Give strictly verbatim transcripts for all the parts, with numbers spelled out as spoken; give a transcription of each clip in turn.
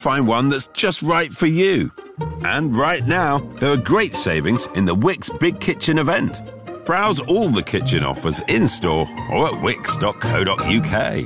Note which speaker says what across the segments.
Speaker 1: Find one that's just right for you. And right now, there are great savings in the Wickes Big Kitchen event. Browse all the kitchen offers in-store or at wickes dot co dot uk.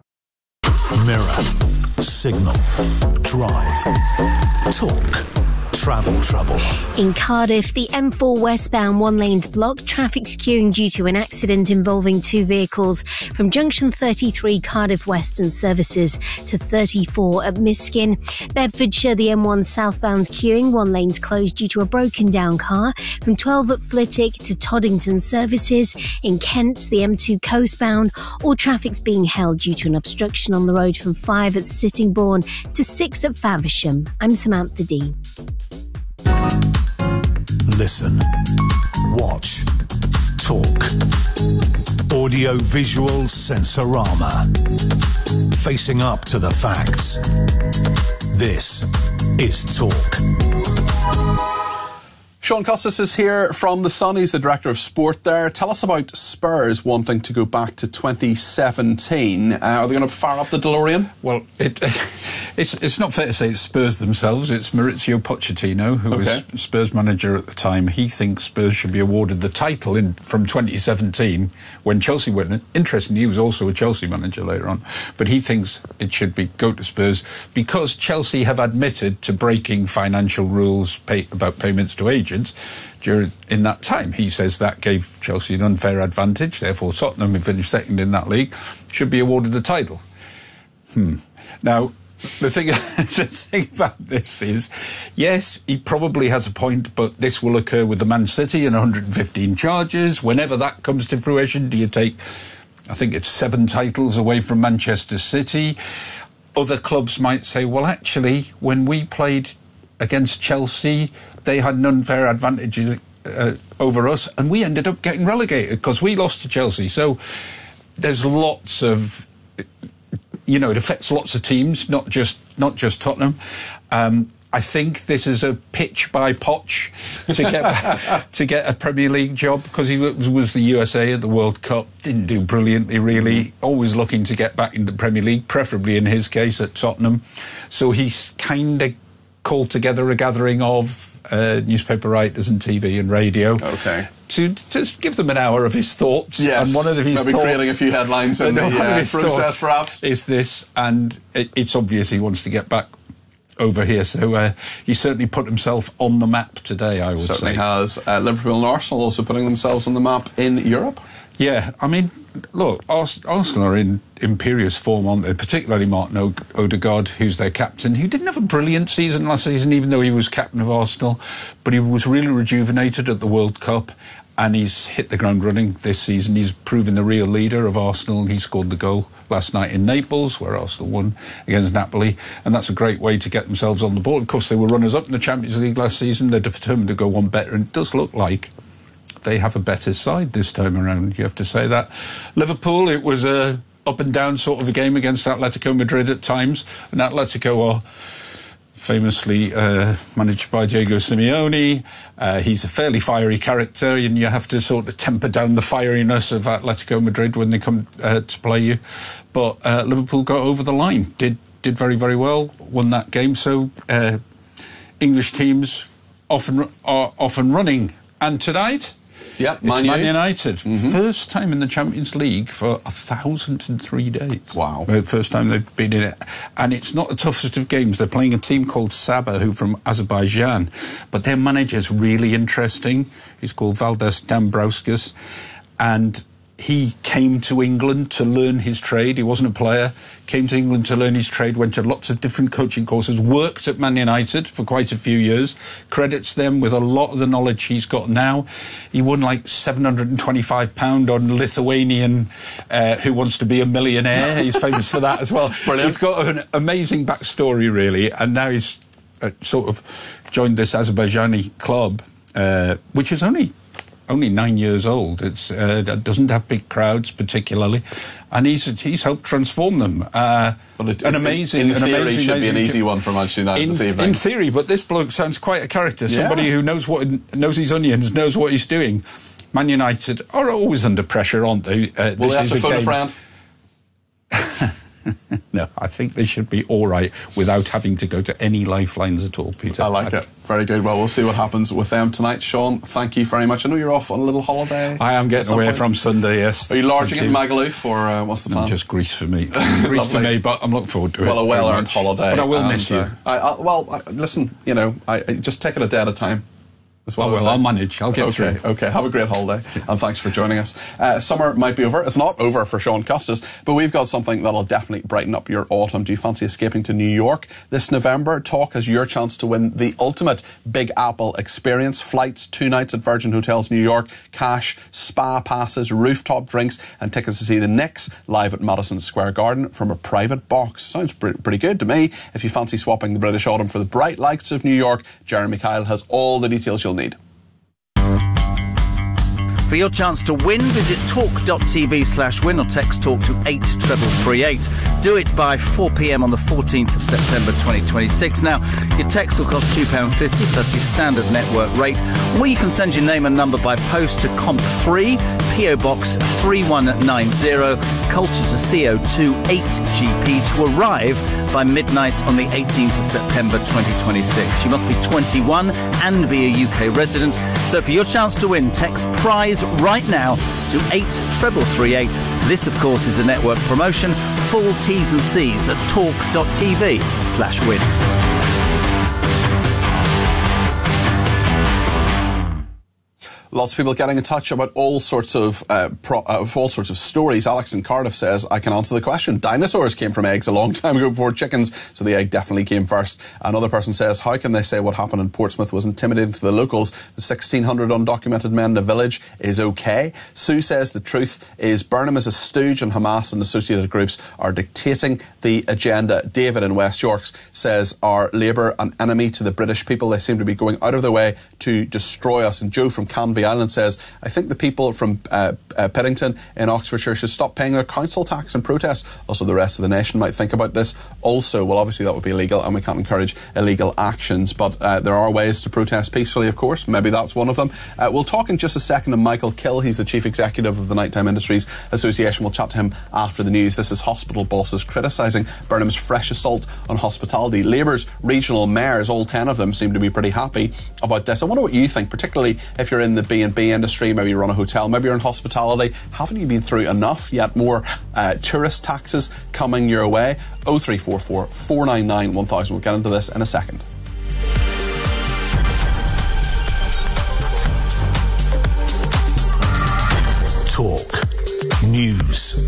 Speaker 2: Mirror, Signal, Drive, Talk, Travel Trouble.
Speaker 3: In Cardiff, the M four westbound one-lane's blocked, traffic's queuing due to an accident involving two vehicles from junction thirty-three Cardiff Western services to thirty-four at Miskin. Bedfordshire, the M one southbound's queuing, one lane's closed due to a broken down car from twelve at Flitwick to Toddington services. In Kent, the M two coastbound, all traffic's being held due to an obstruction on the road from five at Sittingbourne to six at Faversham. I'm Samantha Dean.
Speaker 2: Listen, watch, talk. Audio-visual sensorama. Facing up to the facts. This is Talk.
Speaker 4: Sean Costas is here from The Sun. He's the Director of Sport there. Tell us about Spurs wanting to go back to twenty seventeen. Uh, are they going to fire up the DeLorean?
Speaker 5: Well, it, it's it's not fair to say it's Spurs themselves. It's Maurizio Pochettino, who okay. was Spurs manager at the time. He thinks Spurs should be awarded the title in from twenty seventeen when Chelsea went. Interestingly, he was also a Chelsea manager later on. But he thinks it should be go to Spurs because Chelsea have admitted to breaking financial rules pay, about payments to agents. During, in that time, he says that gave Chelsea an unfair advantage. Therefore, Tottenham, who finished second in that league, should be awarded the title. Hmm. Now, the thing, the thing about this is, yes, he probably has a point, but this will occur with the Man City and one hundred fifteen charges. Whenever that comes to fruition, do you take, I think it's seven titles away from Manchester City? Other clubs might say, well, actually, when we played against Chelsea, they had an unfair advantage uh, over us, and we ended up getting relegated because we lost to Chelsea. So there's lots of, you know, it affects lots of teams, not just not just Tottenham. Um, I think this is a pitch by Poch to get to get a Premier League job because he was, was the U S A at the World Cup. Didn't do brilliantly, really. Always looking to get back into the Premier League, preferably in his case at Tottenham. So he's kind of called together a gathering of uh, newspaper writers and T V and radio. Okay. To just give them an hour of his thoughts.
Speaker 4: Yes.
Speaker 5: And one of his
Speaker 4: maybe
Speaker 5: thoughts,
Speaker 4: creating a few headlines in the uh, process, perhaps.
Speaker 5: Is this, and it, it's obvious he wants to get back over here. So uh, he certainly put himself on the map today, I would
Speaker 4: certainly
Speaker 5: say.
Speaker 4: Certainly has. Uh, Liverpool and Arsenal also putting themselves on the map in Europe.
Speaker 5: Yeah, I mean, look, Ars- Arsenal are in imperious form, aren't they? Particularly Martin o- Odegaard, who's their captain, who didn't have a brilliant season last season, even though he was captain of Arsenal, but he was really rejuvenated at the World Cup, and he's hit the ground running this season. He's proven the real leader of Arsenal. He scored the goal last night in Naples, where Arsenal won against Napoli, and that's a great way to get themselves on the board. Of course, they were runners-up in the Champions League last season. They're determined to go one better, and it does look like they have a better side this time around, you have to say that. Liverpool, it was a up-and-down sort of a game against Atletico Madrid at times, and Atletico are famously uh, managed by Diego Simeone. Uh, he's a fairly fiery character, and you have to sort of temper down the fieriness of Atletico Madrid when they come uh, to play you. But uh, Liverpool got over the line, did did very, very well, won that game. So uh, English teams often are often running. And tonight,
Speaker 4: yeah,
Speaker 5: it's Man, Man United.
Speaker 4: Mm-hmm.
Speaker 5: First time in the Champions League for a thousand and three days.
Speaker 4: Wow.
Speaker 5: The first time they've been in it. And it's not the toughest of games. They're playing a team called Sabah, who from Azerbaijan. But their manager's really interesting. He's called Valdes Dombrovskis. And he came to England to learn his trade. He wasn't a player. Came to England to learn his trade, went to lots of different coaching courses, worked at Man United for quite a few years, credits them with a lot of the knowledge he's got now. He won like seven hundred twenty-five pounds on Lithuanian uh, Who Wants to Be a Millionaire. He's famous for that as well. Brilliant. He's got an amazing backstory, really, and now he's uh, sort of joined this Azerbaijani club, uh, which is only... only nine years old. It's uh, it doesn't have big crowds particularly, and he's he's helped transform them. Uh,
Speaker 4: well, it,
Speaker 5: an amazing,
Speaker 4: in, in
Speaker 5: an
Speaker 4: theory,
Speaker 5: amazing,
Speaker 4: should
Speaker 5: amazing
Speaker 4: be an easy one for Manchester United
Speaker 5: in,
Speaker 4: this evening.
Speaker 5: In theory, but this bloke sounds quite a character.
Speaker 4: Yeah.
Speaker 5: Somebody who knows what knows his onions, knows what he's doing. Man United are always under pressure, aren't they? Uh,
Speaker 4: Will
Speaker 5: this
Speaker 4: they have
Speaker 5: is
Speaker 4: to
Speaker 5: a
Speaker 4: phone
Speaker 5: game.
Speaker 4: a friend?
Speaker 5: No, I think they should be all right without having to go to any lifelines at all, Peter.
Speaker 4: I like I, it. Very good. Well, we'll see what happens with them tonight. Sean, thank you very much. I know you're off on a little holiday.
Speaker 5: I am getting away point. from Sunday, yes.
Speaker 4: Are you lodging in Magaluf, or uh, what's the plan?
Speaker 5: No, just Greece for me. Greece for me, but I'm looking forward to it.
Speaker 4: Well, a well-earned holiday.
Speaker 5: But I will
Speaker 4: and,
Speaker 5: miss you.
Speaker 4: Uh, I, I, well, I, listen, you know, I, I just take it a day at a time.
Speaker 5: Oh, well, I'll manage. I'll get
Speaker 4: okay,
Speaker 5: through.
Speaker 4: Okay, have a great holiday, and thanks for joining us. Uh, summer might be over. It's not over for Sean Custis, but we've got something that'll definitely brighten up your autumn. Do you fancy escaping to New York this November? Talk has your chance to win the ultimate Big Apple experience. Flights, two nights at Virgin Hotels New York, cash, spa passes, rooftop drinks, and tickets to see the Knicks live at Madison Square Garden from a private box. Sounds pretty, pretty good to me. If you fancy swapping the British autumn for the bright lights of New York, Jeremy Kyle has all the details you'll need.
Speaker 6: For your chance to win, visit talk.tv slash win or text talk to eight three three eight. Do it by four p.m. on the fourteenth of September twenty twenty-six. Now, your text will cost two pounds fifty plus your standard network rate, or you can send your name and number by post to Comp three, P O Box three one nine zero, Colchester C O two eight G P, to arrive by midnight on the eighteenth of September twenty twenty-six. You must be twenty-one and be a U K resident. So for your chance to win, text prize right now to eight three three eight. This, of course, is a network promotion. Full T's and C's at talk.tv slash win.
Speaker 4: Lots of people getting in touch about all sorts of uh, pro, uh, all sorts of stories. Alex in Cardiff says, I can answer the question. Dinosaurs came from eggs a long time ago before chickens, so the egg definitely came first. Another person says, how can they say what happened in Portsmouth was intimidating to the locals? The sixteen hundred undocumented men in the village is okay. Sue says the truth is Burnham is a stooge and Hamas and associated groups are dictating the agenda. David in West York says, are Labour an enemy to the British people? They seem to be going out of their way to destroy us. And Joe from Canvey Island says, I think the people from uh, uh, Piddington in Oxfordshire should stop paying their council tax and protest. Also, the rest of the nation might think about this also. Well, obviously that would be illegal and we can't encourage illegal actions, but uh, there are ways to protest peacefully, of course. Maybe that's one of them. Uh, we'll talk in just a second to Michael Kill. He's the Chief Executive of the Nighttime Industries Association. We'll chat to him after the news. This is hospital bosses criticising Burnham's fresh assault on hospitality. Labour's regional mayors, all ten of them, seem to be pretty happy about this. I wonder what you think, particularly if you're in the B and B industry, maybe you run a hotel, maybe you're in hospitality. Haven't you been through enough? Yet more uh, tourist taxes coming your way. oh three four four, four nine nine, one thousand. We'll get into this in a second.
Speaker 2: Talk. News.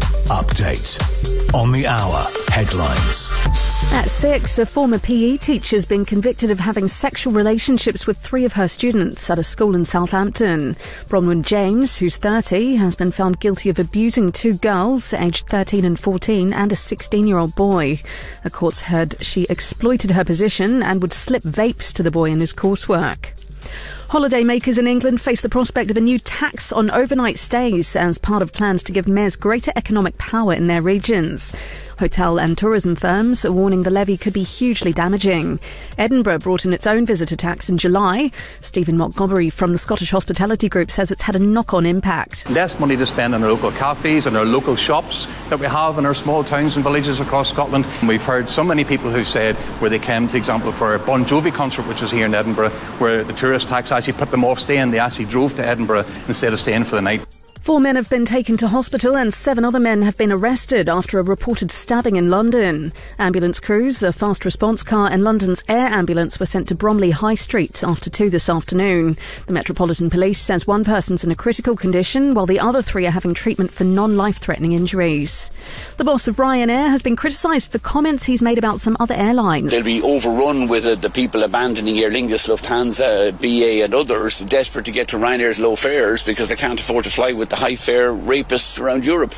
Speaker 2: Update. On the hour. Headlines.
Speaker 7: At six, a former P E teacher has been convicted of having sexual relationships with three of her students at a school in Southampton. Bronwyn James, who's thirty, has been found guilty of abusing two girls, aged thirteen and fourteen, and a sixteen-year-old boy. A court's heard she exploited her position and would slip vapes to the boy in his coursework. Holidaymakers in England face the prospect of a new tax on overnight stays as part of plans to give mayors greater economic power in their regions. Hotel and tourism firms are warning the levy could be hugely damaging. Edinburgh brought in its own visitor tax in July. Stephen Montgomery from the Scottish Hospitality Group says it's had a knock-on impact.
Speaker 8: Less money to spend on our local cafes and our local shops that we have in our small towns and villages across Scotland. And we've heard so many people who said where they came, for example, for a Bon Jovi concert, which was here in Edinburgh, where the tourist tax actually put them off staying. They actually drove to Edinburgh instead of staying for the night.
Speaker 7: Four men have been taken to hospital and seven other men have been arrested after a reported stabbing in London. Ambulance crews, a fast response car and London's air ambulance were sent to Bromley High Street after two this afternoon. The Metropolitan Police says one person's in a critical condition while the other three are having treatment for non-life-threatening injuries. The boss of Ryanair has been criticised for comments he's made about some other airlines.
Speaker 9: They'll be overrun with uh, the people abandoning Aer Lingus, Lufthansa, B A and others, desperate to get to Ryanair's low fares because they can't afford to fly with the high fare rapists around Europe.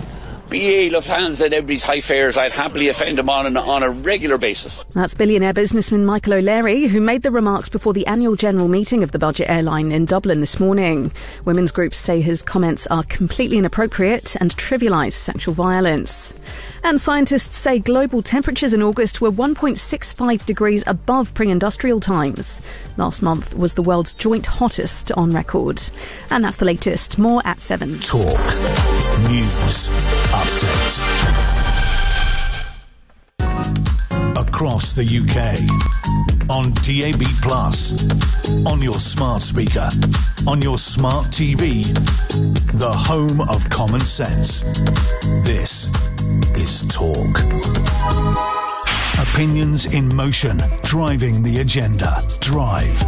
Speaker 9: B A, Lufthansa and everybody's high fares, I'd happily offend them on, an, on a regular basis.
Speaker 7: That's billionaire businessman Michael O'Leary, who made the remarks before the annual general meeting of the budget airline in Dublin this morning. Women's groups say his comments are completely inappropriate and trivialise sexual violence. And scientists say global temperatures in August were one point six five degrees above pre-industrial times. Last month was the world's joint hottest on record. And that's the latest. More at seven.
Speaker 2: Talk. News. Update. across the U K. On D A B plus, on your smart speaker, on your smart T V, the home of common sense. This is Talk. Opinions in motion, driving the agenda. Drive.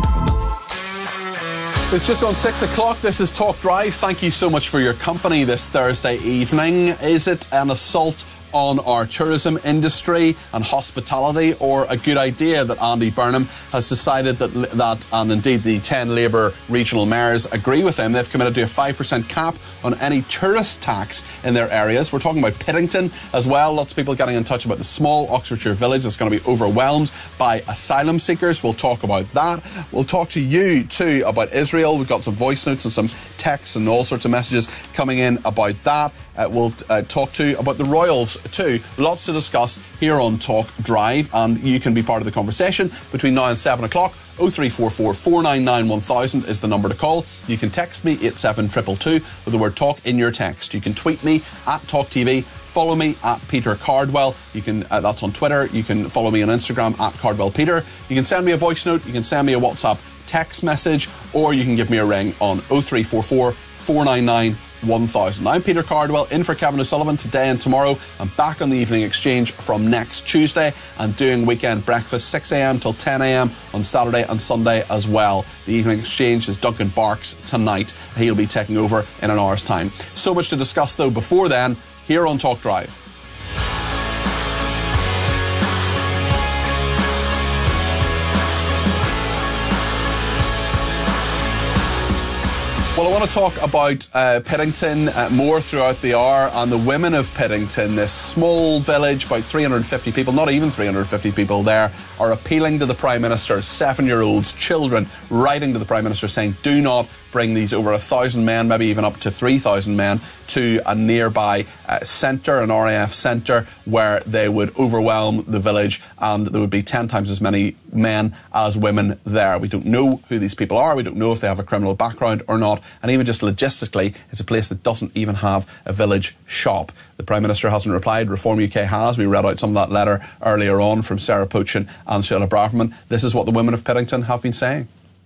Speaker 4: It's just on six o'clock. This is Talk Drive. Thank you so much for your company this Thursday evening. Is it an assault on our tourism industry and hospitality, or a good idea that Andy Burnham has decided that, that and indeed the ten Labour regional mayors agree with him? They've committed to a five percent cap on any tourist tax in their areas. We're talking about Piddington as well. Lots of people getting in touch about the small Oxfordshire village that's going to be overwhelmed by asylum seekers. We'll talk about that. We'll talk to you too about Israel. We've got some voice notes and some texts and all sorts of messages coming in about that. Uh, we'll uh, talk to you about the Royals too. Lots to discuss here on Talk Drive, and you can be part of the conversation between now and seven o'clock. oh three four four, four nine nine, one thousand is the number to call. You can text me eight seven two two two with the word talk in your text. You can tweet me at Talk T V. Follow me at Peter Cardwell. You can uh, that's on Twitter. You can follow me on Instagram at Cardwell Peter. You can send me a voice note. You can send me a WhatsApp text message, or you can give me a ring on oh three four four, four nine nine, one thousand. I'm Peter Cardwell, in for Kevin O'Sullivan today and tomorrow. I'm back on the Evening Exchange from next Tuesday and doing weekend breakfast six a.m. till ten a.m. on Saturday and Sunday as well. The Evening Exchange is Duncan Barks tonight. He'll be taking over in an hour's time. So much to discuss though before then, here on Talk Drive. Well, I want to talk about uh, Piddington uh, more throughout the hour, and the women of Piddington, this small village, about three hundred fifty people, not even three hundred fifty people there, are appealing to the Prime Minister, seven-year-olds, children, writing to the Prime Minister saying, do not bring these over a thousand men, maybe even up to three thousand men, to a nearby uh, centre, an R A F centre, where they would overwhelm the village and there would be ten times as many men as women there. We don't know who these people are. We don't know if they have a criminal background or not. And even just logistically, it's a place that doesn't even have a village shop. The Prime Minister hasn't replied. Reform U K has. We read out some of that letter earlier on from Sarah Pochin and Suella Braverman. This is what the women of Piddington have been saying.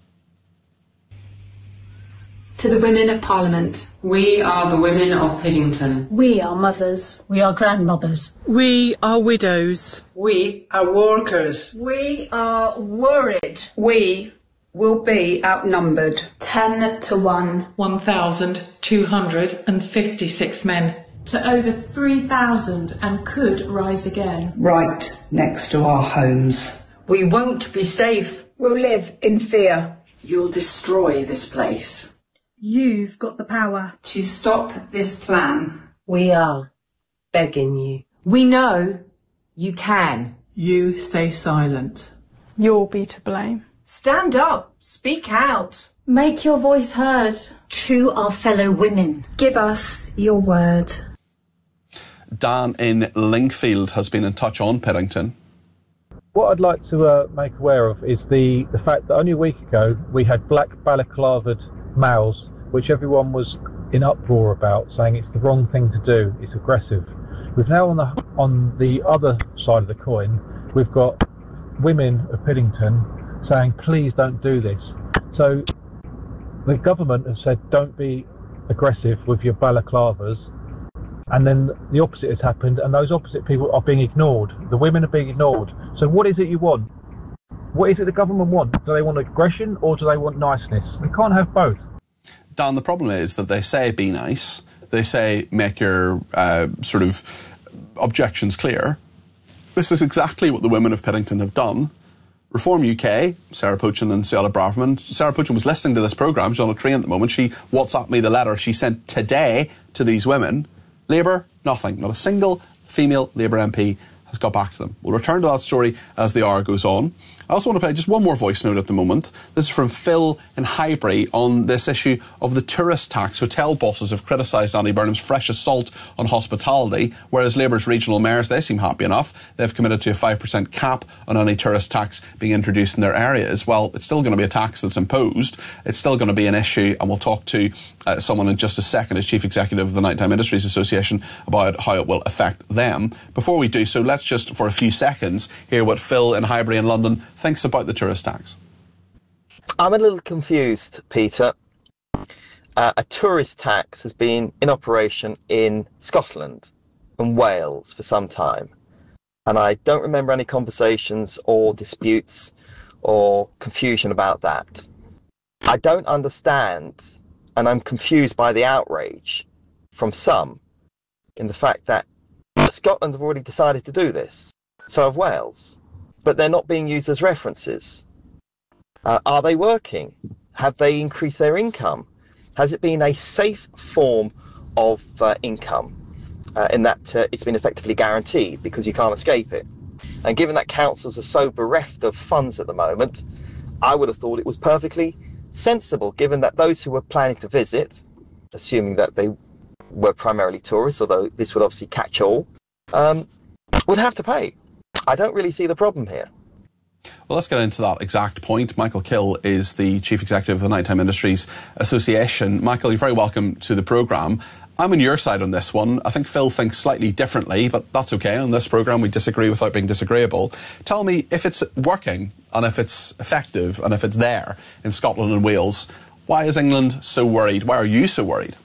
Speaker 10: To the women of Parliament.
Speaker 11: We are the women of Piddington.
Speaker 12: We are mothers. We are grandmothers.
Speaker 13: We are widows.
Speaker 14: We are workers.
Speaker 12: We are worried.
Speaker 15: We will be outnumbered.
Speaker 10: Ten to one.
Speaker 13: one thousand two hundred fifty-six men.
Speaker 12: To over three thousand and could rise again.
Speaker 14: Right next to our homes.
Speaker 15: We won't be safe. We'll live in fear.
Speaker 11: You'll destroy this place.
Speaker 16: You've got the power
Speaker 11: to stop this plan.
Speaker 17: We are begging you. We know you can.
Speaker 13: You stay silent.
Speaker 16: You'll be to blame.
Speaker 17: Stand up. Speak out.
Speaker 12: Make your voice heard.
Speaker 16: To our fellow women.
Speaker 15: Give us your word.
Speaker 4: Dan in Lingfield has been in touch on Piddington.
Speaker 18: What I'd like to uh, make aware of is the, the fact that only a week ago we had black balaclavaed males, which everyone was in uproar about, saying it's the wrong thing to do, it's aggressive. We've now on the on the other side of the coin, we've got women of Piddington saying please don't do this. So the government has said don't be aggressive with your balaclavas, and then the opposite has happened, and those opposite people are being ignored. The women are being ignored. So what is it you want? What is it the government want? Do they want aggression or do they want niceness? They can't have both.
Speaker 4: Dan, the problem is that they say be nice. They say make your uh, sort of objections clear. This is exactly what the women of Piddington have done. Reform U K, Sarah Pochin and Suella Braverman. Sarah Pochin was listening to this programme. She's on a train at the moment. She WhatsApped me the letter she sent today to these women. Labour, nothing. Not a single female Labour M P has got back to them. We'll return to that story as the hour goes on. I also want to play just one more voice note at the moment. This is from Phil in Highbury on this issue of the tourist tax. Hotel bosses have criticised Andy Burnham's fresh assault on hospitality, whereas Labour's regional mayors, they seem happy enough. They've committed to a five percent cap on any tourist tax being introduced in their areas. Well, it's still going to be a tax that's imposed. It's still going to be an issue, and we'll talk to uh, someone in just a second, as Chief Executive of the Nighttime Industries Association, about how it will affect them. Before we do so, let's just, for a few seconds, hear what Phil in Highbury in London thinks about the tourist tax.
Speaker 19: I'm a little confused, Peter. Uh, a tourist tax has been in operation in Scotland and Wales for some time, and I don't remember any conversations or disputes or confusion about that. I don't understand, and I'm confused by the outrage from some in the fact that Scotland have already decided to do this, so have Wales, but they're not being used as references. Uh, are they working? Have they increased their income? Has it been a safe form of uh, income uh, in that uh, it's been effectively guaranteed because you can't escape it? And given that councils are so bereft of funds at the moment, I would have thought it was perfectly sensible, given that those who were planning to visit, assuming that they were primarily tourists, although this would obviously catch all, um, would have to pay. I don't really see the problem here.
Speaker 4: Well, let's get into that exact point. Michael Kill is the Chief Executive of the Nighttime Industries Association. Michael, you're very welcome to the programme. I'm on your side on this one. I think Phil thinks slightly differently, but that's okay. On this programme, we disagree without being disagreeable. Tell me, if it's working and if it's effective and if it's there in Scotland and Wales, why is England so worried? Why are you so worried?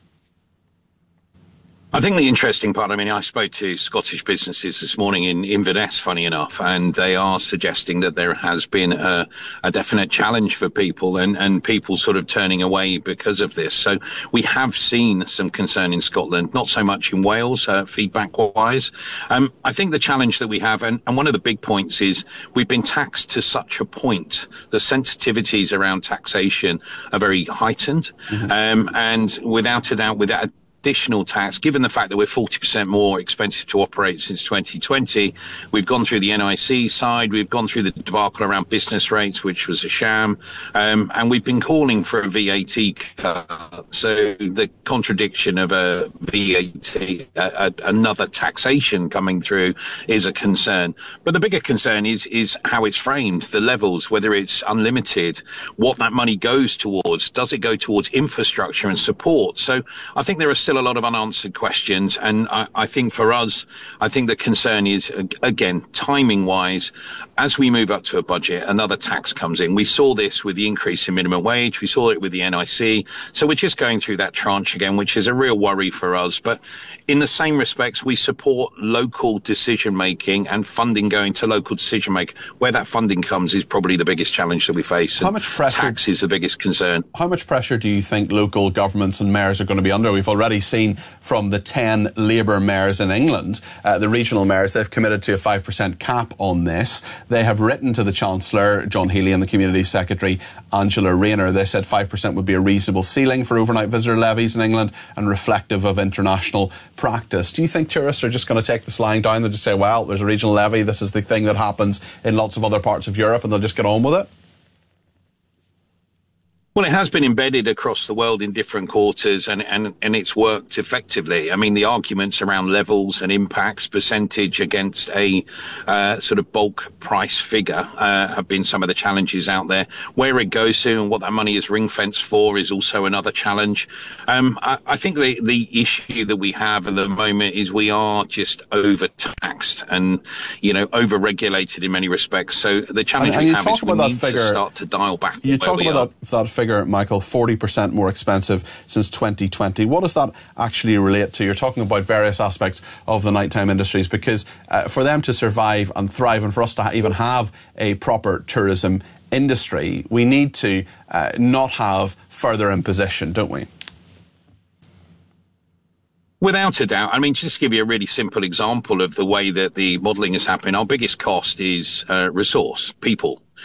Speaker 20: I think the interesting part, I mean, I spoke to Scottish businesses this morning in Inverness, funny enough, and they are suggesting that there has been a, a definite challenge for people and, and people sort of turning away because of this. So we have seen some concern in Scotland, not so much in Wales, uh, feedback-wise. Um, I think the challenge that we have, and, and one of the big points is we've been taxed to such a point. The sensitivities around taxation are very heightened. Mm-hmm. um, and without a doubt, without a additional tax, given the fact that we're forty percent more expensive to operate since twenty twenty. We've gone through the N I C side, we've gone through the debacle around business rates, which was a sham, um, and we've been calling for a V A T cut. So the contradiction of a V A T, a, a, another taxation coming through, is a concern. But the bigger concern is is how it's framed, the levels, whether it's unlimited, what that money goes towards. Does it go towards infrastructure and support? So I think there are still a lot of unanswered questions, and I, I think for us, I think the concern is, again, timing wise, as we move up to a budget, another tax comes in. We saw this with the increase in minimum wage, we saw it with the N I C, so we're just going through that tranche again, which is a real worry for us. But in the same respects, we support local decision making and funding going to local decision making. Where that funding comes is probably the biggest challenge that we face.
Speaker 4: How much pressure?
Speaker 20: Tax is the biggest concern.
Speaker 4: How much pressure do you think local governments and mayors are going to be under? We've already seen from the ten Labour mayors in England, uh, the regional mayors, they've committed to a five percent cap on this. They have written to the Chancellor, John Healey, and the Community Secretary, Angela Rayner. They said five percent would be a reasonable ceiling for overnight visitor levies in England and reflective of international practice. Do you think tourists are just going to take this lying down? They'll just say, well, there's a regional levy, this is the thing that happens in lots of other parts of Europe, and they'll just get on with it?
Speaker 20: Well, it has been embedded across the world in different quarters, and, and, and it's worked effectively. I mean, the arguments around levels and impacts, percentage against a uh, sort of bulk price figure uh, have been some of the challenges out there. Where it goes to and what that money is ring-fenced for is also another challenge. Um, I, I think the, the issue that we have at the moment is we are just overtaxed and, you know, over-regulated in many respects. So the challenge
Speaker 4: and, and
Speaker 20: we have is we need
Speaker 4: figure,
Speaker 20: to start to dial back.
Speaker 4: You talk about that, that figure, Michael, forty percent more expensive since twenty twenty. What does that actually relate to? You're talking about various aspects of the nighttime industries, because uh, for them to survive and thrive, and for us to ha- even have a proper tourism industry, we need to uh, not have further imposition, don't we?
Speaker 20: Without a doubt. I mean, just to give you a really simple example of the way that the modelling is happening, our biggest cost is uh, resource, people.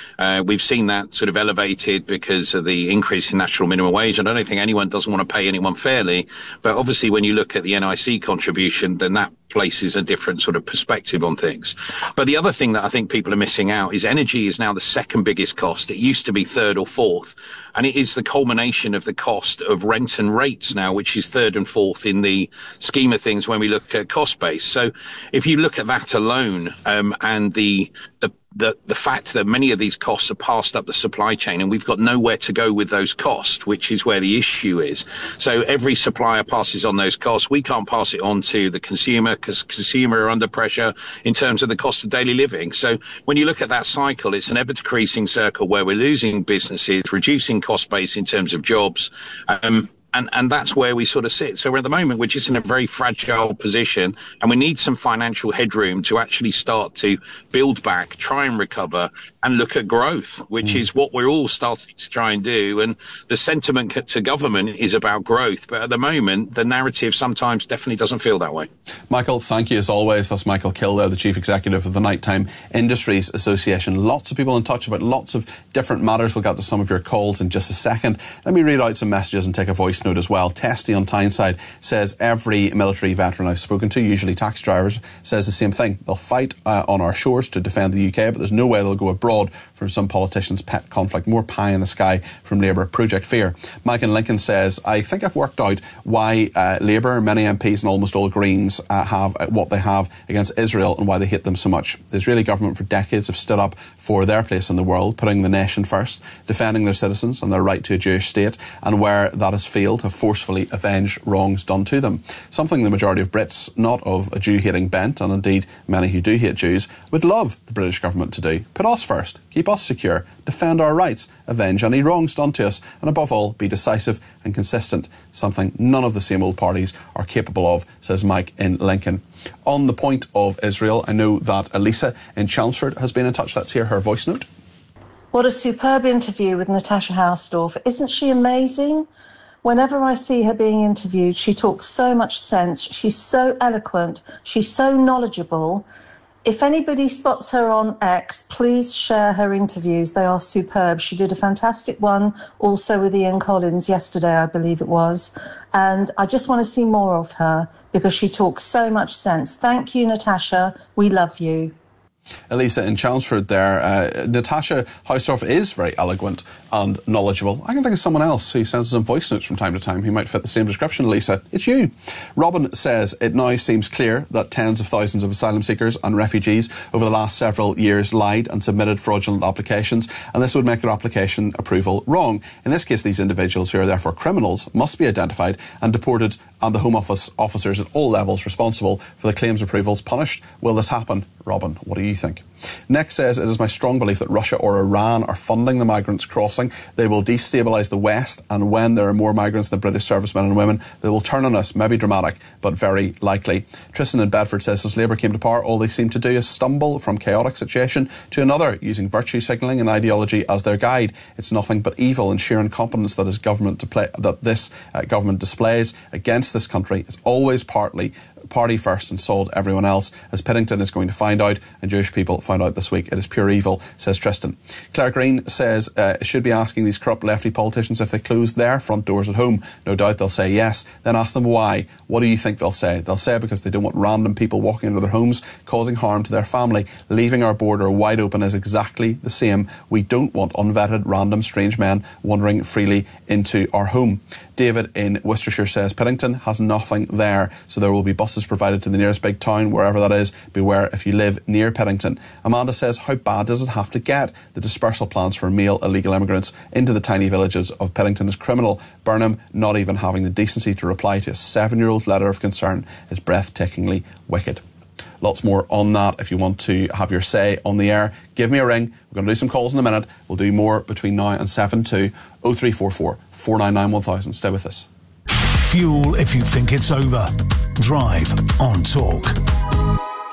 Speaker 20: Uh, we've seen that sort of elevated because of the increase in national minimum wage. And I don't think anyone doesn't want to pay anyone fairly. But obviously, when you look at the N I C contribution, then that places a different sort of perspective on things. But the other thing that I think people are missing out is energy is now the second biggest cost. It used to be third or fourth. And it is the culmination of the cost of rent and rates now, which is third and fourth in the scheme of things when we look at cost base. So if you look at that alone, um, and the, the The, the fact that many of these costs are passed up the supply chain and we've got nowhere to go with those costs, which is where the issue is. So every supplier passes on those costs. We can't pass it on to the consumer because consumer are under pressure in terms of the cost of daily living. So when you look at that cycle, it's an ever-decreasing circle where we're losing businesses, reducing cost base in terms of jobs, um, And, and that's where we sort of sit. So we're at the moment, we're just in a very fragile position and we need some financial headroom to actually start to build back, try and recover and look at growth, which mm. is what we're all starting to try and do. And the sentiment to government is about growth. But at the moment, the narrative sometimes definitely doesn't feel that way.
Speaker 4: Michael, thank you as always. That's Michael Kildare, the Chief Executive of the Nighttime Industries Association. Lots of people in touch about lots of different matters. We'll get to some of your calls in just a second. Let me read out some messages and take a voice note as well. Testy on Tyneside says every military veteran I've spoken to, usually taxi drivers, says the same thing. They'll fight uh, on our shores to defend the U K, but there's no way they'll go abroad for some politicians' pet conflict. More pie in the sky from Labour. Project Fear. Mike in Lincoln says, I think I've worked out why uh, Labour, many M Ps and almost all Greens uh, have uh, what they have against Israel and why they hate them so much. The Israeli government for decades have stood up for their place in the world, putting the nation first, defending their citizens and their right to a Jewish state, and where that has failed, have forcefully avenged wrongs done to them. Something the majority of Brits, not of a Jew-hating bent, and indeed many who do hate Jews, would love the British government to do. Put us first, keep us secure, defend our rights, avenge any wrongs done to us, and above all, be decisive and consistent. Something none of the same old parties are capable of, says Mike in Lincoln. On the point of Israel, I know that Elisa in Chelmsford has been in touch. Let's hear her voice note.
Speaker 21: What a superb interview with Natasha Hausdorff. Isn't she amazing? Whenever I see her being interviewed, she talks so much sense. She's so eloquent. She's so knowledgeable. If anybody spots her on X, please share her interviews. They are superb. She did a fantastic one also with Ian Collins yesterday, I believe it was. And I just want to see more of her because she talks so much sense. Thank you, Natasha. We love you.
Speaker 4: Elisa in Chelmsford there. Uh, Natasha Hausdorff is very eloquent and knowledgeable. I can think of someone else who sends us some voice notes from time to time who might fit the same description, Elisa. It's you. Robin says, it now seems clear that tens of thousands of asylum seekers and refugees over the last several years lied and submitted fraudulent applications, and this would make their application approval wrong. In this case, these individuals, who are therefore criminals, must be identified and deported, and the Home Office officers at all levels responsible for the claims approvals punished. Will this happen? Robin, what do you think? Next says, it is my strong belief that Russia or Iran are funding the migrants crossing. They will destabilise the West, and when there are more migrants than British servicemen and women, they will turn on us. Maybe dramatic, but very likely. Tristan in Bedford says, since Labour came to power, all they seem to do is stumble from chaotic situation to another, using virtue signalling and ideology as their guide. It's nothing but evil and sheer incompetence that, is government to play, that this uh, government displays against this country. It's always partly party first and sold everyone else, as Piddington is going to find out, and Jewish people found out this week. It is pure evil, says Tristan. Claire Green says, uh, should be asking these corrupt lefty politicians if they close their front doors at home. No doubt they'll say yes. Then ask them why. What do you think they'll say? They'll say because they don't want random people walking into their homes, causing harm to their family. Leaving our border wide open is exactly the same. We don't want unvetted, random, strange men wandering freely into our home. David in Worcestershire says, Piddington has nothing there, so there will be buses provided to the nearest big town, wherever that is. Beware if you live near Piddington. Amanda says, how bad does it have to get? The dispersal plans for male illegal immigrants into the tiny villages of Piddington is criminal. Burnham not even having the decency to reply to a seven-year-old letter of concern is breathtakingly wicked. Lots more on that if you want to have your say on the air. Give me a ring. We're going to do some calls in a minute. We'll do more between now and seven two oh three four four, four nine nine, one thousand. Stay with us.
Speaker 2: Fuel if you think it's over. Drive on Talk.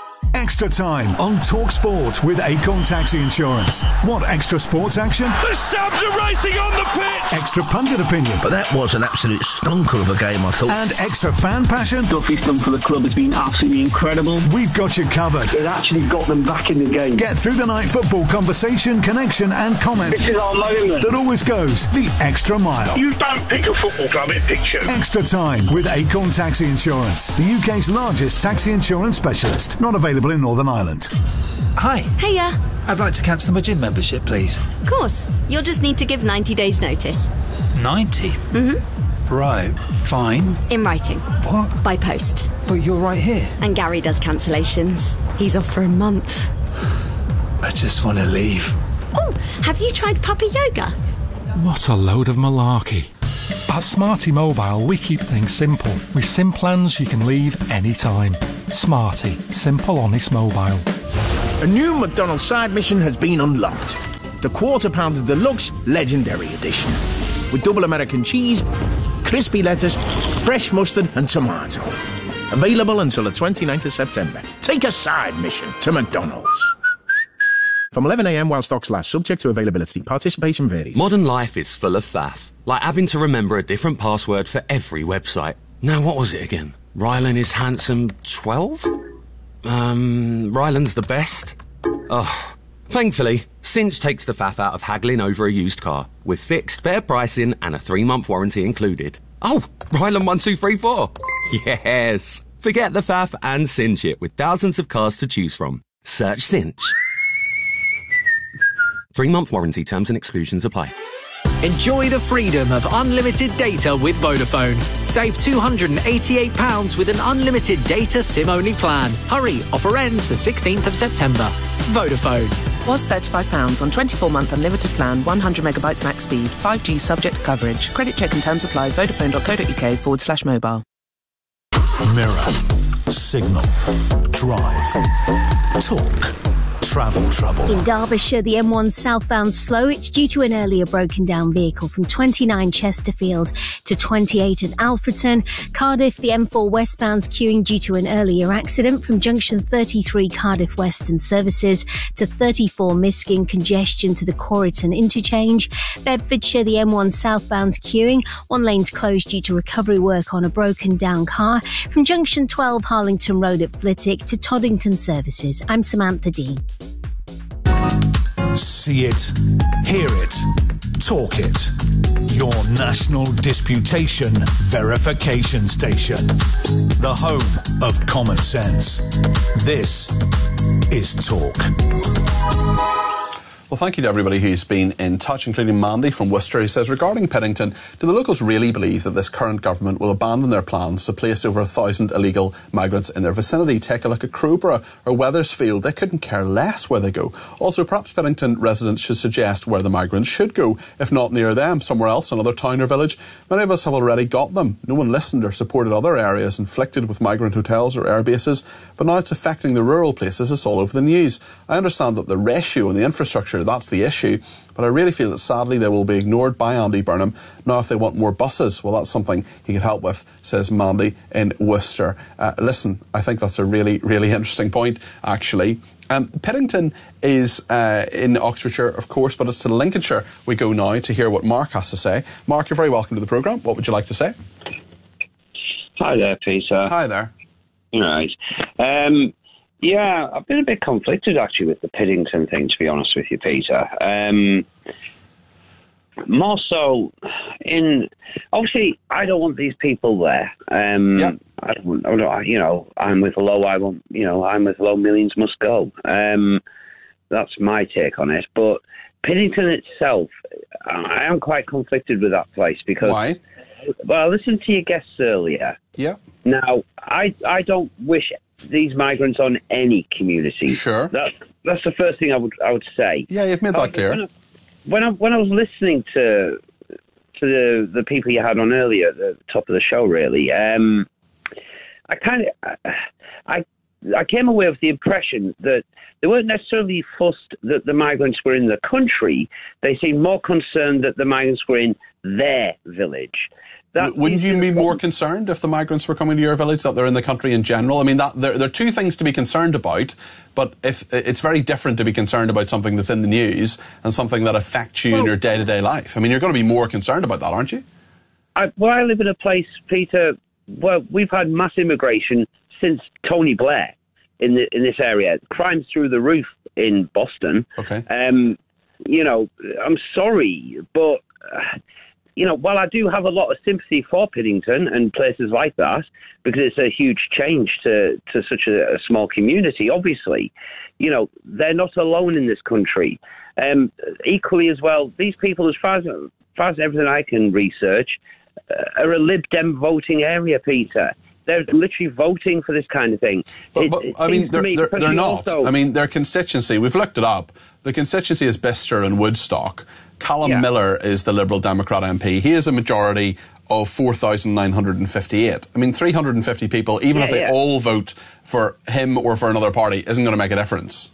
Speaker 2: Extra time on Talk Sport with Acorn Taxi Insurance. Want extra sports action?
Speaker 1: The Sabs are racing on the pitch!
Speaker 2: Extra pundit opinion?
Speaker 22: But that was an absolute stonker of a game, I thought.
Speaker 2: And extra fan passion?
Speaker 23: Stuff he's done for the club has been absolutely incredible.
Speaker 2: We've got you covered.
Speaker 23: It actually got them back in the game.
Speaker 2: Get through the night football conversation, connection and comment.
Speaker 23: This is our moment.
Speaker 2: That always goes the extra mile.
Speaker 1: You don't pick a football club, it picks you.
Speaker 2: Extra time with Acorn Taxi Insurance, the U K's largest taxi insurance specialist. Not available in Northern Ireland.
Speaker 24: Hi.
Speaker 25: Hiya.
Speaker 24: I'd like to cancel my gym membership, please.
Speaker 25: Of course. You'll just need to give ninety days notice.
Speaker 24: ninety?
Speaker 25: Mm-hmm.
Speaker 24: Right. Fine.
Speaker 25: In writing.
Speaker 24: What?
Speaker 25: By post.
Speaker 24: But you're right here.
Speaker 25: And Gary does cancellations. He's off for a month.
Speaker 24: I just want to leave.
Speaker 25: Oh, have you tried Puppy Yoga?
Speaker 26: What a load of malarkey. At Smarty Mobile, we keep things simple. With SIM plans you can leave anytime. Smarty. Simple, honest mobile.
Speaker 27: A new McDonald's side mission has been unlocked. The Quarter Pounder Deluxe Legendary Edition. With double American cheese, crispy lettuce, fresh mustard and tomato. Available until the twenty-ninth of September. Take a side mission to McDonald's. From eleven a m while stocks last, subject to availability. Participation varies.
Speaker 28: Modern life is full of faff. Like having to remember a different password for every website. Now, what was it again? Rylan is handsome twelve? Um, Rylan's the best? Oh, thankfully, Cinch takes the faff out of haggling over a used car. With fixed, fair pricing and a three-month warranty included. Oh, Rylan one two three four. Yes. Forget the faff and Cinch it with thousands of cars to choose from. Search Cinch. Three-month warranty terms and exclusions apply.
Speaker 29: Enjoy the freedom of unlimited data with Vodafone. Save two hundred eighty-eight pounds with an unlimited data SIM-only plan. Hurry, offer ends the sixteenth of September. Vodafone.
Speaker 30: Was thirty-five pounds on twenty-four month unlimited plan, one hundred megabytes max speed, five G subject to coverage. Credit check and terms apply. Vodafone.co.uk forward slash mobile.
Speaker 2: Mirror, signal, drive, talk, travel trouble.
Speaker 3: In Derbyshire, the M one southbound slow. It's due to an earlier broken down vehicle from twenty-nine Chesterfield to twenty-eight at Alfreton. Cardiff, the M four westbound's queuing due to an earlier accident from junction thirty-three Cardiff Western services to thirty-four Miskin, congestion to the Corriton interchange. Bedfordshire, the M one southbound's queuing. One lane's closed due to recovery work on a broken down car from junction twelve Harlington Road at Flitwick to Toddington services. I'm Samantha Dean.
Speaker 2: See it, hear it, talk it. Your national disputation verification station. The home of common sense. This is Talk.
Speaker 4: Well, thank you to everybody who's been in touch, including Mandy from Worcester. He says, regarding Piddington, do the locals really believe that this current government will abandon their plans to place over a thousand illegal migrants in their vicinity? Take a look at Crowborough or Wethersfield. They couldn't care less where they go. Also, perhaps Piddington residents should suggest where the migrants should go, if not near them, somewhere else, another town or village. Many of us have already got them. No one listened or supported other areas inflicted with migrant hotels or air bases, but now it's affecting the rural places. It's all over the news. I understand that the ratio and the infrastructure, that's the issue, but I really feel that sadly they will be ignored by Andy Burnham. Now if they want more buses, well, that's something he could help with, says Mandy in Worcester. Uh, listen, I think that's a really, really interesting point, actually. Um, Piddington is uh, in Oxfordshire, of course, but it's to Lincolnshire we go now to hear what Mark has to say. Mark, you're very welcome to the programme. What would you like to say?
Speaker 31: Hi there, Peter.
Speaker 4: Hi there.
Speaker 31: Right. Um, Yeah, I've been a bit conflicted actually with the Piddington thing, to be honest with you, Peter. Um, more so in, obviously, I don't want these people there. Um, yeah. I don't, I don't, you know, I'm with low, I want, you know, I'm with low, millions must go. Um, that's my take on it. But Piddington itself, I am quite conflicted with that place because...
Speaker 4: Why?
Speaker 31: Well, I listened to your guests earlier.
Speaker 4: Yeah.
Speaker 31: Now, I I don't wish these migrants on any community.
Speaker 4: Sure.
Speaker 31: That, that's the first thing I would I would say.
Speaker 4: Yeah, you've made that clear.
Speaker 31: When I, when I when I was listening to to the the people you had on earlier at the top of the show, really, um, I kind of I I came away with the impression that they weren't necessarily fussed that the migrants were in the country. They seemed more concerned that the migrants were in their village. That
Speaker 4: Wouldn't you be more concerned if the migrants were coming to your village, that they're in the country in general? I mean, that there, there are two things to be concerned about, but if it's very different to be concerned about something that's in the news and something that affects you well, in your day-to-day life. I mean, you're going to be more concerned about that, aren't you?
Speaker 31: I, well, I live in a place, Peter, where we've had mass immigration since Tony Blair in the in this area. Crime's through the roof in Boston.
Speaker 4: Okay.
Speaker 31: Um, you know, I'm sorry, but... Uh, You know, while I do have a lot of sympathy for Piddington and places like that, because it's a huge change to, to such a, a small community, obviously, you know, they're not alone in this country. Um, equally as well, these people, as far as, as far as everything I can research, uh, are a Lib Dem voting area, Peter. They're literally voting for this kind of thing.
Speaker 4: But,
Speaker 31: it,
Speaker 4: but
Speaker 31: it
Speaker 4: I mean, they're,
Speaker 31: me,
Speaker 4: they're, they're not.
Speaker 31: Also,
Speaker 4: I mean, their constituency, we've looked it up. The constituency is Bicester and Woodstock. Callum
Speaker 31: yeah.
Speaker 4: Miller is the Liberal Democrat M P. He is a majority of four thousand nine hundred fifty-eight. I mean, three hundred fifty people, even
Speaker 31: yeah,
Speaker 4: if they
Speaker 31: yeah.
Speaker 4: all vote for him or for another party, isn't going to make a difference.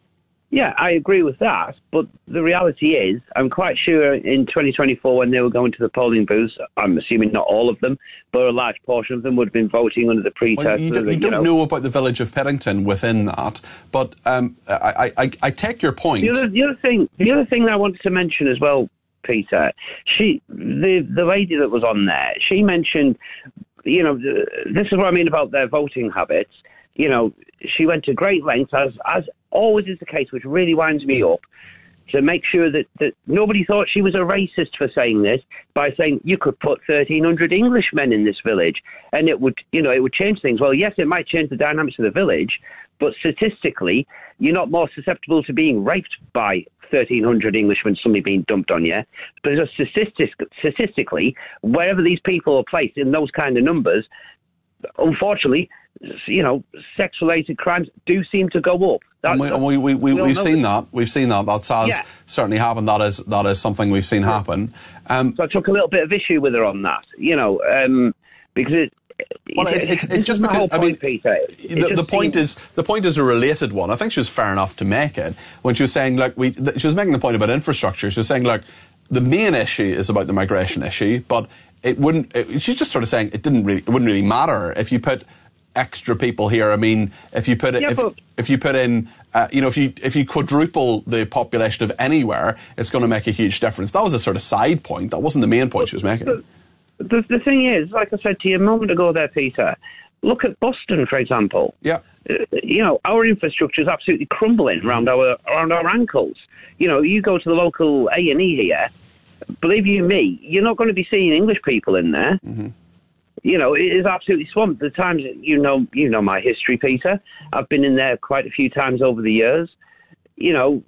Speaker 31: Yeah, I agree with that. But the reality is, I'm quite sure in twenty twenty-four, when they were going to the polling booths, I'm assuming not all of them, but a large portion of them would have been voting under the pretext.
Speaker 4: Well, you, do, you,
Speaker 31: you
Speaker 4: don't
Speaker 31: know,
Speaker 4: know about the village of Piddington within that, but um, I, I, I take your point.
Speaker 31: The other, the other thing, the other thing that I wanted to mention as well, Peter, she, the the lady that was on there, she mentioned, you know, this is what I mean about their voting habits. You know, she went to great lengths, as as always is the case, which really winds me up, to make sure that, that nobody thought she was a racist for saying this, by saying you could put thirteen hundred Englishmen in this village and it would, you know, it would change things. Well, yes, it might change the dynamics of the village, but statistically, you're not more susceptible to being raped by thirteen hundred Englishmen suddenly being dumped on you. Because statistic, statistically, wherever these people are placed in those kind of numbers, unfortunately, you know, sex-related crimes do seem to go up. That,
Speaker 4: and we, and we, we, we, we we've seen that. We've seen that. That has
Speaker 31: yeah.
Speaker 4: certainly happened. That is that is something we've seen happen. Um,
Speaker 31: so I took a little bit of issue with her on that, you know, um, because it.
Speaker 4: Well, it, it, it, it just because
Speaker 31: point,
Speaker 4: I mean,
Speaker 31: Peter.
Speaker 4: The, the point seems... is the point is a related one. I think she was fair enough to make it when she was saying, like, we. She was making the point about infrastructure. She was saying, like, the main issue is about the migration issue, but it wouldn't. It, she's just sort of saying it didn't really. It wouldn't really matter if you put extra people here. I mean, if you put it,
Speaker 31: yeah,
Speaker 4: if,
Speaker 31: but...
Speaker 4: if you put in, uh, you know, if you if you quadruple the population of anywhere, it's going to make a huge difference. That was a sort of side point. That wasn't the main point she was making.
Speaker 31: The, the, the thing is, like I said to you a moment ago there, Peter, look at Boston, for example.
Speaker 4: Yeah.
Speaker 31: Uh, you know, our infrastructure is absolutely crumbling around our around our ankles. You know, you go to the local A and E here, believe you me, you're not going to be seeing English people in there.
Speaker 4: Mm-hmm.
Speaker 31: You know, it is absolutely swamped. The times, you know, you know my history, Peter. I've been in there quite a few times over the years. You know,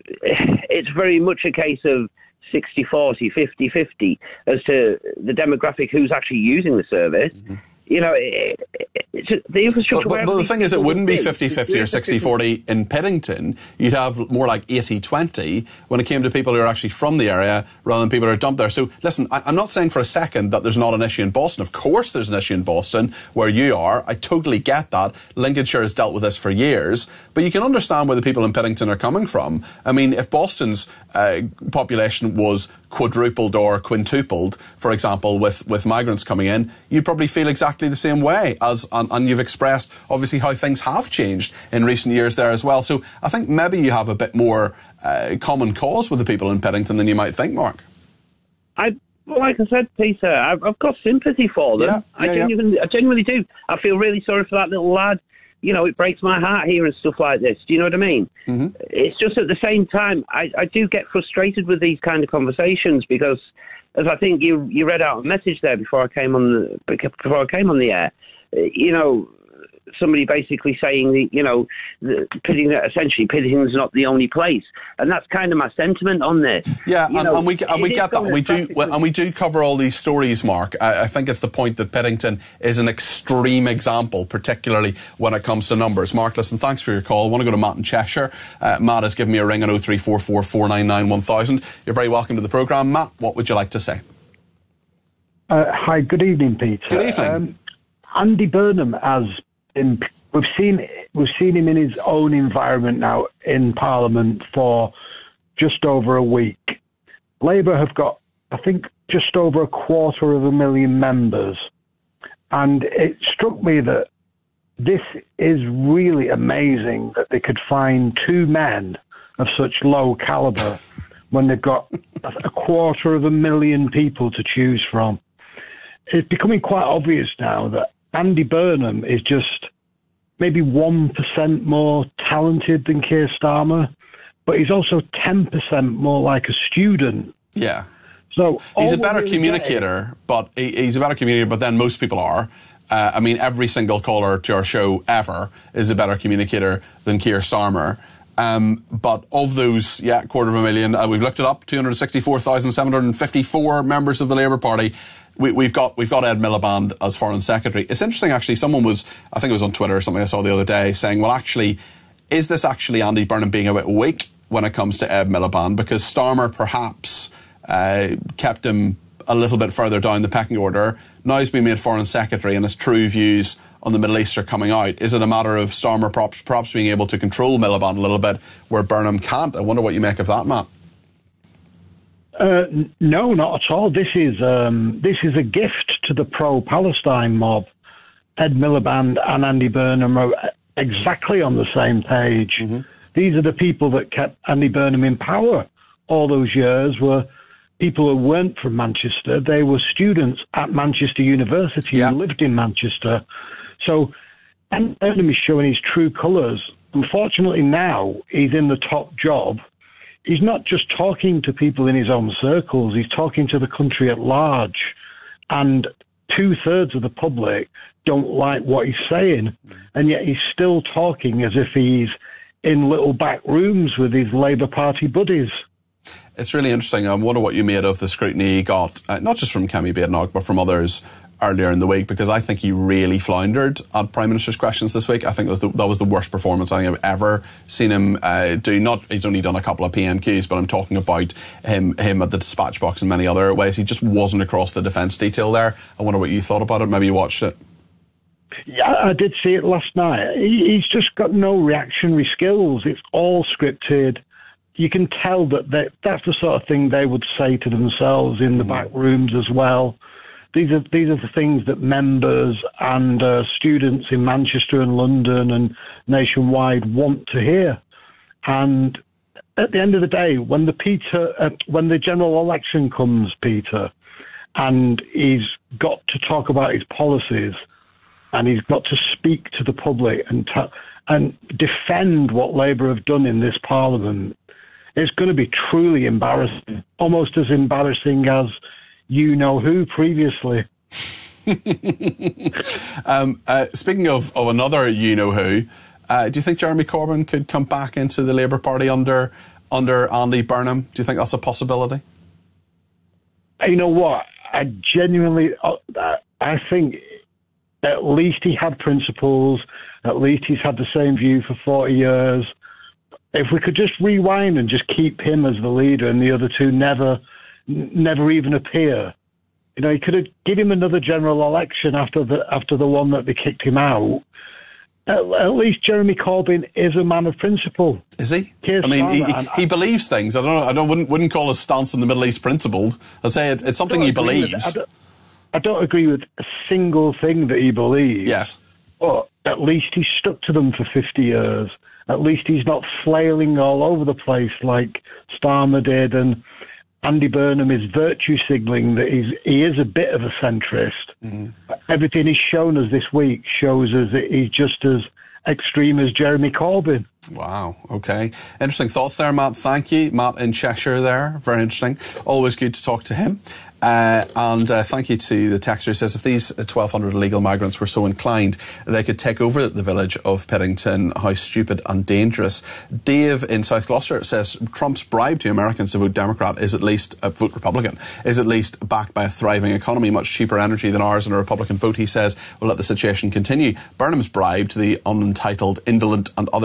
Speaker 31: it's very much a case of sixty forty, fifty fifty as to the demographic who's actually using the service. Mm-hmm. You know, it, it, it's the infrastructure...
Speaker 4: But, but, but the thing is, it wouldn't be fifty fifty or sixty forty in Piddington. You'd have more like eighty twenty when it came to people who are actually from the area rather than people who are dumped there. So, listen, I, I'm not saying for a second that there's not an issue in Boston. Of course there's an issue in Boston where you are. I totally get that. Lincolnshire has dealt with this for years. But you can understand where the people in Piddington are coming from. I mean, if Boston's uh, population was quadrupled or quintupled, for example, with, with migrants coming in, you'd probably feel exactly the same way as, and, and you've expressed obviously how things have changed in recent years there as well. So I think maybe you have a bit more uh, common cause with the people in Piddington than you might think, Mark.
Speaker 31: I, well, like I said, Peter, I've, I've got sympathy for them.
Speaker 4: Yeah,
Speaker 31: I
Speaker 4: yeah,
Speaker 31: genuinely,
Speaker 4: yeah.
Speaker 31: I genuinely do. I feel really sorry for that little lad. You know, it breaks my heart hearing stuff like this. Do you know what I mean?
Speaker 4: Mm-hmm.
Speaker 31: It's just at the same time, I, I do get frustrated with these kind of conversations because, as I think you you read out a message there before I came on the before I came on the air, you know, somebody basically saying, you know, Piddington, essentially Piddington's not the only place, and that's kind of my sentiment on this.
Speaker 4: Yeah,
Speaker 31: you
Speaker 4: and,
Speaker 31: know,
Speaker 4: and we and we get that, and we do
Speaker 31: practically...
Speaker 4: and we do cover all these stories, Mark. I, I think it's the point that Piddington is an extreme example, particularly when it comes to numbers. Mark, listen, thanks for your call. I want to go to Matt in Cheshire. Uh, Matt has given me a ring on oh three four four, four nine nine, one thousand. You're very welcome to the programme, Matt. What would you like to say?
Speaker 5: Uh, hi, good evening, Peter.
Speaker 4: Good evening.
Speaker 5: Um, Andy Burnham has been. We've seen we've seen him in his own environment now in Parliament for just over a week. Labour have got I think, just over a quarter of a million members. And it struck me that this is really amazing that they could find two men of such low caliber when they've got a quarter of a million people to choose from. It's becoming quite obvious now that Andy Burnham is just maybe one percent more talented than Keir Starmer, but he's also ten percent more like a student.
Speaker 4: Yeah.
Speaker 5: So
Speaker 4: he's a better communicator, getting... but he, he's a better communicator, but then most people are. Uh, I mean, every single caller to our show ever is a better communicator than Keir Starmer. Um, but of those, yeah, quarter of a million, uh, we've looked it up, two hundred sixty-four thousand seven hundred fifty-four members of the Labour Party. We, we've got we've got Ed Miliband as Foreign Secretary. It's interesting, actually, someone was, I think it was on Twitter or something I saw the other day, saying, well, actually, is this actually Andy Burnham being a bit weak when it comes to Ed Miliband? Because Starmer perhaps uh, kept him a little bit further down the pecking order. Now he's been made Foreign Secretary and his true views on the Middle East are coming out. Is it a matter of Starmer perhaps, perhaps being able to control Miliband a little bit where Burnham can't? I wonder what you make of that, Matt.
Speaker 5: Uh, n- no, not at all. This is um, this is a gift to the pro-Palestine mob. Ed Miliband and Andy Burnham are exactly on the same page. Mm-hmm. These are the people that kept Andy Burnham in power all those years, were people who weren't from Manchester. They were students at Manchester University yeah. who lived in Manchester. So Andy Burnham is showing his true colours. Unfortunately now, he's in the top job. He's not just talking to people in his own circles, he's talking to the country at large. And two-thirds of the public don't like what he's saying. And yet he's still talking as if he's in little back rooms with his Labour Party buddies.
Speaker 4: It's really interesting. I wonder what you made of the scrutiny he got, uh, not just from Kemi Badenoch, but from others earlier in the week, because I think he really floundered at Prime Minister's questions this week. I think that was the, that was the worst performance I think I've ever seen him uh, do. Not he's only done a couple of P M Qs, but I'm talking about him him at the dispatch box in many other ways. He just wasn't across the defence detail there. I wonder what you thought about it. Maybe you watched it.
Speaker 5: Yeah, I did see it last night. He, he's just got no reactionary skills. It's all scripted. You can tell that they, that's the sort of thing they would say to themselves in the mm. back rooms as well. These are these are the things that members and uh, students in Manchester and London and nationwide want to hear. And at the end of the day, when the Peter, uh, when the general election comes, Peter, and he's got to talk about his policies, and he's got to speak to the public and t- and defend what Labour have done in this Parliament, it's going to be truly embarrassing, almost as embarrassing as you know who previously.
Speaker 4: um, uh, speaking of, of another you know who, uh, do you think Jeremy Corbyn could come back into the Labour Party under under Andy Burnham? Do you think that's a possibility?
Speaker 5: You know what? I genuinely, uh, I think at least he had principles. At least he's had the same view for forty years. If we could just rewind and just keep him as the leader and the other two never, never even appear. You know, he could have give him another general election after the after the one that they kicked him out. At, at least Jeremy Corbyn is a man of principle.
Speaker 4: Is he?
Speaker 5: Keir
Speaker 4: I mean, he,
Speaker 5: Starmer,
Speaker 4: he, he believes things. I don't know. I don't wouldn't, wouldn't call his stance in the Middle East principled. I'd say it, it's something he believes.
Speaker 5: With, I, don't, I don't agree with a single thing that he believes.
Speaker 4: Yes,
Speaker 5: but at least he's stuck to them for fifty years. At least he's not flailing all over the place like Starmer did, and Andy Burnham is virtue signalling that he's, he is a bit of a centrist. Mm-hmm. Everything he's shown us this week shows us that he's just as extreme as Jeremy Corbyn.
Speaker 4: Wow, okay. Interesting thoughts there, Matt. Thank you. Matt in Cheshire there. Very interesting. Always good to talk to him. Uh, and uh, thank you to the texter who says if these twelve hundred illegal migrants were so inclined, they could take over the village of Piddington. How stupid and dangerous. Dave in South Gloucester says Trump's bribe to Americans to vote Democrat is at least, uh, vote Republican, is at least backed by a thriving economy, much cheaper energy than ours, and a Republican vote, he says, will let the situation continue. Burnham's bribe to the unentitled, indolent and others living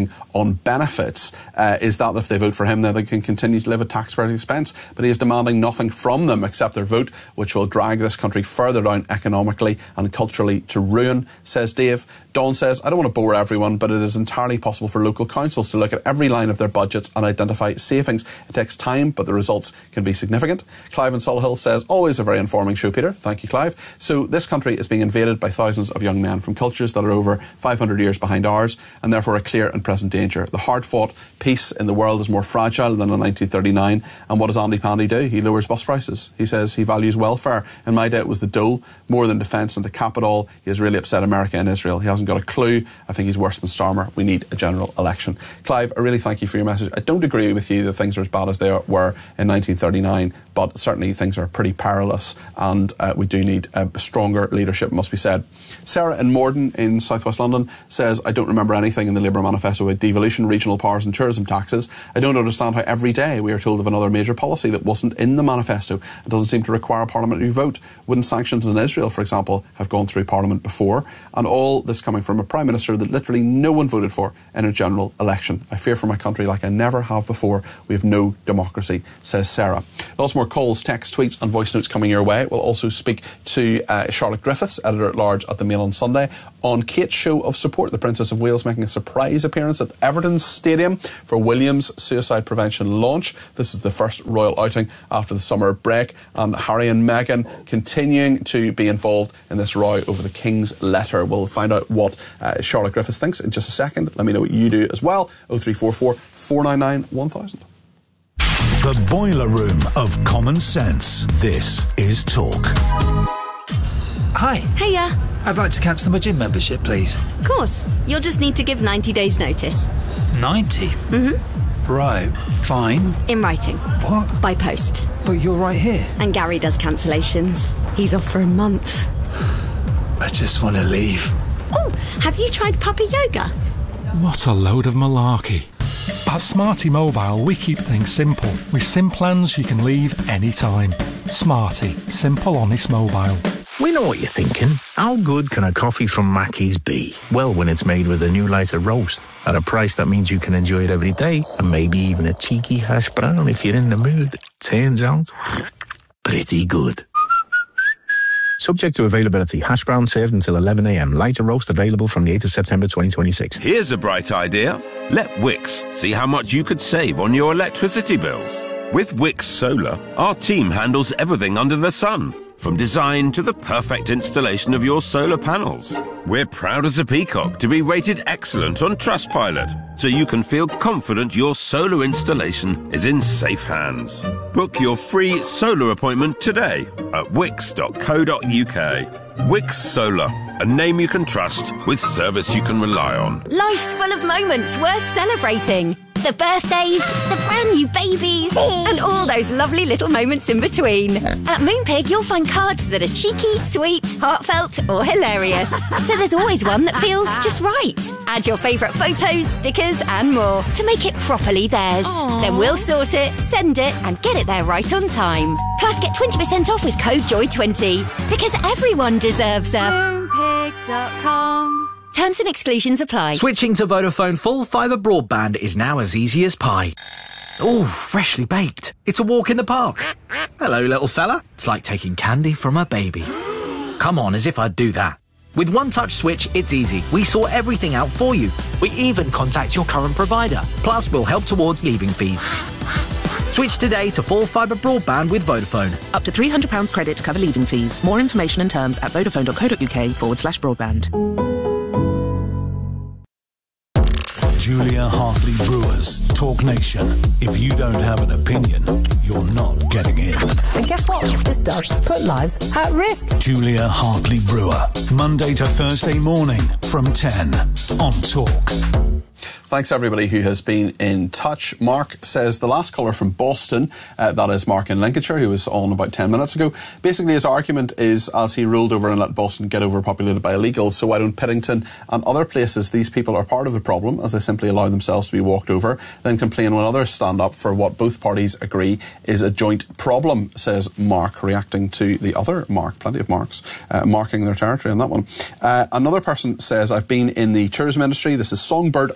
Speaker 4: living on benefits uh, is that if they vote for him, then they can continue to live at taxpayers' expense. But he is demanding nothing from them except their vote, which will drag this country further down economically and culturally to ruin, says Dave. Dawn says, I don't want to bore everyone, but it is entirely possible for local councils to look at every line of their budgets and identify savings. It takes time, but the results can be significant. Clive in Solihull says, always a very informing show, Peter. Thank you, Clive. So this country is being invaded by thousands of young men from cultures that are over five hundred years behind ours, and therefore a clear and present danger. The hard-fought peace in the world is more fragile than in nineteen thirty-nine. And what does Andy Pandy do? He lowers bus prices. He says he values welfare. In my day, it was the dole, more than defence, and to cap it all, he has really upset America and Israel. He hasn't got a clue. I think he's worse than Starmer. We need a general election. Clive, I really thank you for your message. I don't agree with you that things are as bad as they were in nineteen thirty-nine, but certainly things are pretty perilous, and uh, we do need a stronger leadership, must be said. Sarah in Morden in South West London says, I don't remember anything in the Labour manifesto about devolution, regional powers and tourism taxes. I don't understand how every day we are told of another major policy that wasn't in the manifesto and doesn't seem to require a parliamentary vote. Wouldn't sanctions in Israel, for example, have gone through Parliament before? And all this coming from a Prime Minister that literally no one voted for in a general election. I fear for my country like I never have before. We have no democracy, says Sarah. Lots more calls, texts, tweets and voice notes coming your way. We'll also speak to uh, Charlotte Griffiths, editor-at-large at the Mail on Sunday, on Kate's show of support. The Princess of Wales making a surprise appearance at Everton Stadium for Williams' suicide prevention launch. This is the first royal outing after the summer break, and Harry and Meghan continuing to be involved in this row over the King's letter. We'll find out what uh, Charlotte Griffiths thinks in just a second. Let me know what you do as well. oh three four four, four nine nine, one thousand.
Speaker 2: The boiler room of common sense. This is Talk.
Speaker 6: Hi.
Speaker 25: Hiya.
Speaker 6: I'd like to cancel my gym membership, please.
Speaker 25: Of course. You'll just need to give ninety days notice.
Speaker 6: ninety?
Speaker 25: Mm-hmm.
Speaker 6: Right. Fine.
Speaker 25: In writing.
Speaker 6: What?
Speaker 25: By post.
Speaker 6: But you're right here.
Speaker 25: And Gary does cancellations. He's off for a month.
Speaker 24: I just want to leave.
Speaker 25: Oh, have you tried puppy yoga?
Speaker 26: What a load of malarkey. At Smarty Mobile, we keep things simple. With SIM plans you can leave anytime. Smarty. Simple, honest mobile.
Speaker 24: We know what you're thinking. How good can a coffee from Mackey's be? Well, when it's made with a new lighter roast at a price that means you can enjoy it every day, and maybe even a cheeky hash brown if you're in the mood. Turns out, pretty good. Subject to availability. Hash brown served until eleven a m. Lighter roast available from the eighth of September twenty twenty-six.
Speaker 7: Here's a bright idea. Let Wix see how much you could save on your electricity bills. With Wix Solar, our team handles everything under the sun, from design to the perfect installation of your solar panels. We're proud as a peacock to be rated excellent on Trustpilot, so you can feel confident your solar installation is in safe hands. Book your free solar appointment today at wix dot co dot uk. Wix Solar, a name you can trust with service you can rely on.
Speaker 25: Life's full of moments worth celebrating. The birthdays, the brand new babies, and all those lovely little moments in between. At Moonpig, you'll find cards that are cheeky, sweet, heartfelt, or hilarious. So there's always one that feels just right. Add your favourite photos, stickers, and more to make it properly theirs. Aww. Then we'll sort it, send it, and get it there right on time. Plus, get twenty percent off with code joy twenty. Because everyone deserves a moonpig dot com. Terms and exclusions apply.
Speaker 29: Switching to Vodafone full fibre broadband is now as easy as pie. Ooh, freshly baked. It's a walk in the park. Hello, little fella. It's like taking candy from a baby. Come on, as if I'd do that. With One Touch Switch, it's easy. We sort everything out for you. We even contact your current provider. Plus, we'll help towards leaving fees. Switch today to full fibre broadband with Vodafone.
Speaker 30: Up to three hundred pounds credit to cover leaving fees. More information and terms at vodafone dot co dot uk forward slash broadband.
Speaker 2: Julia Hartley Brewers, Talk Nation. If you don't have an opinion, you're not getting in.
Speaker 8: And guess what? This does put lives at risk.
Speaker 2: Julia Hartley Brewer, Monday to Thursday morning from ten on Talk.
Speaker 4: Thanks everybody who has been in touch. Mark says the last caller from Boston, uh, that is Mark in Lincolnshire, who was on about ten minutes ago. Basically his argument is, as he ruled over and let Boston get overpopulated by illegals, so why don't Piddington and other places, these people are part of the problem as they simply allow themselves to be walked over, then complain when others stand up for what both parties agree is a joint problem, says Mark, reacting to the other Mark, plenty of Marks, uh, marking their territory on that one. Uh, another person says, I've been in the tourism industry. This is Songbird Anna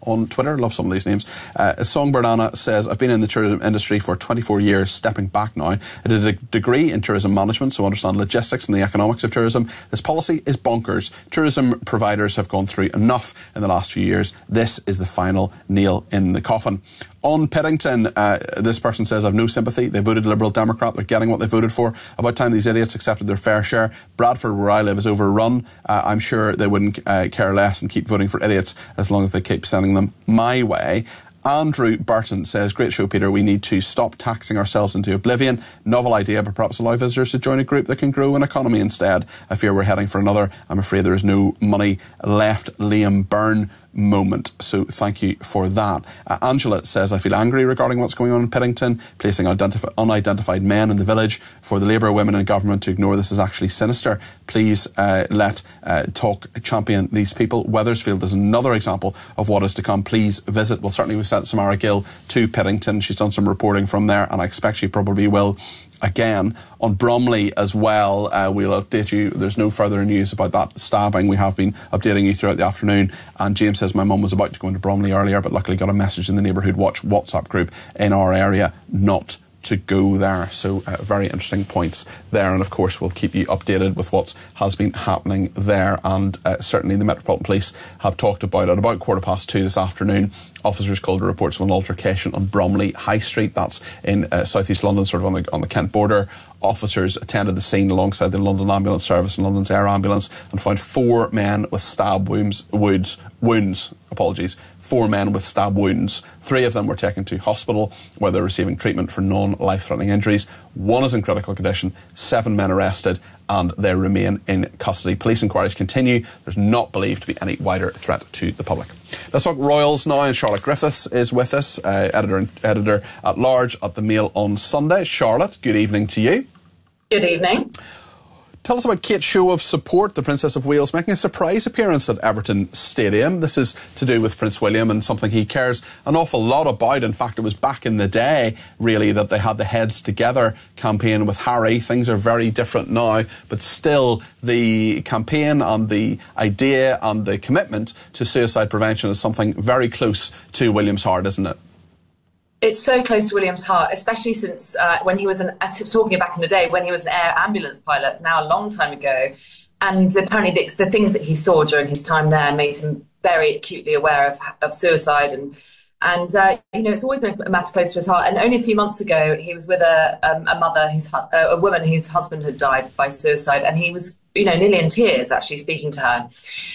Speaker 4: on Twitter. Love some of these names. Uh, Songbird Anna says, I've been in the tourism industry for twenty-four years, stepping back now. I did a degree in tourism management, so I understand logistics and the economics of tourism. This policy is bonkers. Tourism providers have gone through enough in the last few years. This is the final nail in the coffin. On Piddington, uh, this person says, I've no sympathy. They voted Liberal Democrat. They're getting what they voted for. About time these idiots accepted their fair share. Bradford, where I live, is overrun. Uh, I'm sure they wouldn't uh, care less and keep voting for idiots as long as they keep sending them my way. Andrew Burton says, great show, Peter. We need to stop taxing ourselves into oblivion. Novel idea, but perhaps allow visitors to join a group that can grow an economy instead. I fear we're heading for another. I'm afraid there is no money left. Liam Byrne moment. So thank you for that. Uh, Angela says, I feel angry regarding what's going on in Piddington, placing identif- unidentified men in the village. For the Labour women in government to ignore this is actually sinister. Please uh, let uh, Talk champion these people. Wethersfield is another example of what is to come. Please visit. Well, certainly we sent Samara Gill to Piddington. She's done some reporting from there, and I expect she probably will again. On Bromley as well, uh, we'll update you. There's no further news about that stabbing. We have been updating you throughout the afternoon. And James says, my mum was about to go into Bromley earlier, but luckily got a message in the Neighbourhood Watch WhatsApp group in our area not to go there. So uh, very interesting points there, and of course we'll keep you updated with what has been happening there. And uh, certainly the Metropolitan Police have talked about it. About quarter past two this afternoon, officers called reports of an altercation on Bromley High Street. That's in uh, southeast London, sort of on the, on the Kent border. Officers attended the scene alongside the London Ambulance Service and London's Air Ambulance and found four men with stab wounds, wounds, wounds, apologies, four men with stab wounds. Three of them were taken to hospital where they're receiving treatment for non-life-threatening injuries. One is in critical condition, seven men arrested, and they remain in custody. Police inquiries continue. There's not believed to be any wider threat to the public. Let's talk Royals now, and Charlotte Griffiths is with us, uh, editor and editor at large at the Mail on Sunday. Charlotte, good evening to you.
Speaker 9: Good evening.
Speaker 4: Tell us about Kate's show of support, the Princess of Wales, making a surprise appearance at Everton Stadium. This is to do with Prince William and something he cares an awful lot about. In fact, it was back in the day, really, that they had the Heads Together campaign with Harry. Things are very different now, but still the campaign and the idea and the commitment to suicide prevention is something very close to William's heart, isn't it?
Speaker 9: It's so close to William's heart, especially since uh, when he was an, talking back in the day, when he was an air ambulance pilot, now a long time ago. And apparently the, the things that he saw during his time there made him very acutely aware of, of suicide. And, and uh, you know, it's always been a matter close to his heart. And only a few months ago, he was with a, um, a mother, who's uh, a woman whose husband had died by suicide. And he was, you know, nearly in tears, actually, speaking to her.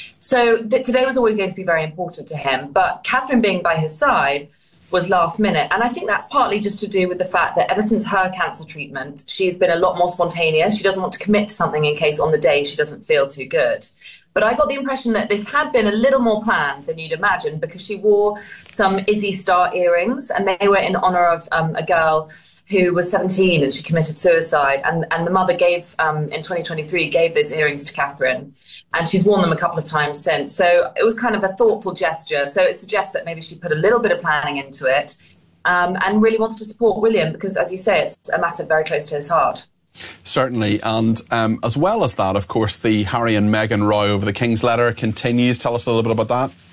Speaker 9: So th- today was always going to be very important to him. But Catherine being by his side was last minute. And I think that's partly just to do with the fact that ever since her cancer treatment, she's been a lot more spontaneous. She doesn't want to commit to something in case on the day she doesn't feel too good. But I got the impression that this had been a little more planned than you'd imagine, because she wore some Izzy Star earrings, and they were in honour of um, a girl who was seventeen and she committed suicide. And, and the mother gave, um, in twenty twenty-three, gave those earrings to Catherine. And she's worn them a couple of times since. So it was kind of a thoughtful gesture. So it suggests that maybe she put a little bit of planning into it um, and really wanted to support William because, as you say, it's a matter very close to his heart.
Speaker 4: Certainly, and um, as well as that, of course, the Harry and Meghan row over the King's letter continues. Tell us a little bit about that.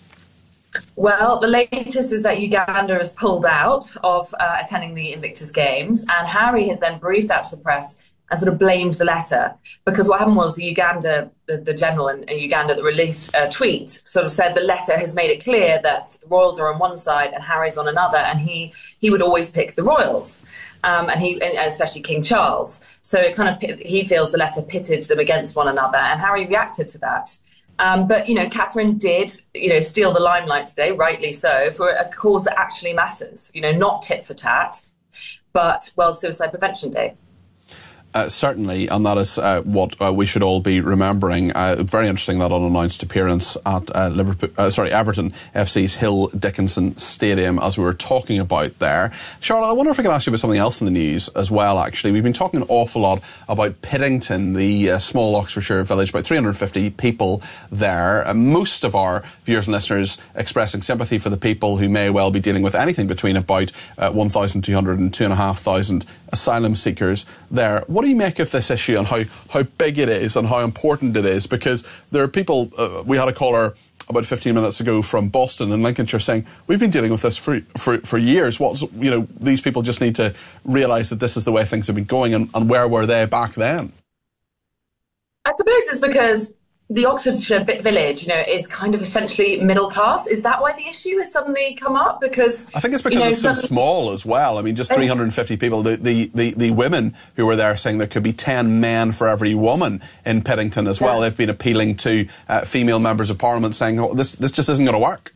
Speaker 9: Well, the latest is that Uganda has pulled out of uh, attending the Invictus Games, and Harry has then briefed out to the press and sort of blamed the letter, because what happened was the Uganda, the, the general in, in Uganda that released a tweet sort of said the letter has made it clear that the royals are on one side and Harry's on another, and he he would always pick the royals, um, and he and especially King Charles. So it kind of he feels the letter pitted them against one another, and Harry reacted to that. Um, but, you know, Catherine did, you know, steal the limelight today, rightly so, for a cause that actually matters, you know, not tit for tat, but World Suicide Prevention Day.
Speaker 4: Uh, certainly, and that is uh, what uh, we should all be remembering. Uh, very interesting, that unannounced appearance at uh, Liverpool, uh, sorry, Everton F C's Hill Dickinson Stadium, as we were talking about there. Charlotte, I wonder if I could ask you about something else in the news as well, actually. We've been talking an awful lot about Piddington, the uh, small Oxfordshire village, about three hundred fifty people there. Uh, most of our viewers and listeners expressing sympathy for the people who may well be dealing with anything between about uh, one thousand two hundred and two thousand five hundred asylum seekers there. What do you make of this issue and how, how big it is and how important it is? Because there are people, uh, we had a caller about fifteen minutes ago from Boston in Lincolnshire saying, we've been dealing with this for for, for years. What's, you know, these people just need to realise that this is the way things have been going, and, and where were they back then?
Speaker 9: I suppose it's because the Oxfordshire village, you know, is kind of essentially middle class. Is that why the issue has suddenly come up? Because
Speaker 4: I think it's because
Speaker 9: you know,
Speaker 4: it's so
Speaker 9: suddenly,
Speaker 4: small as well. I mean, just three hundred fifty people. The, the, the, the women who were there saying there could be ten men for every woman in Piddington as well. Yeah. They've been appealing to uh, female members of Parliament saying, oh, this, this just isn't going to work.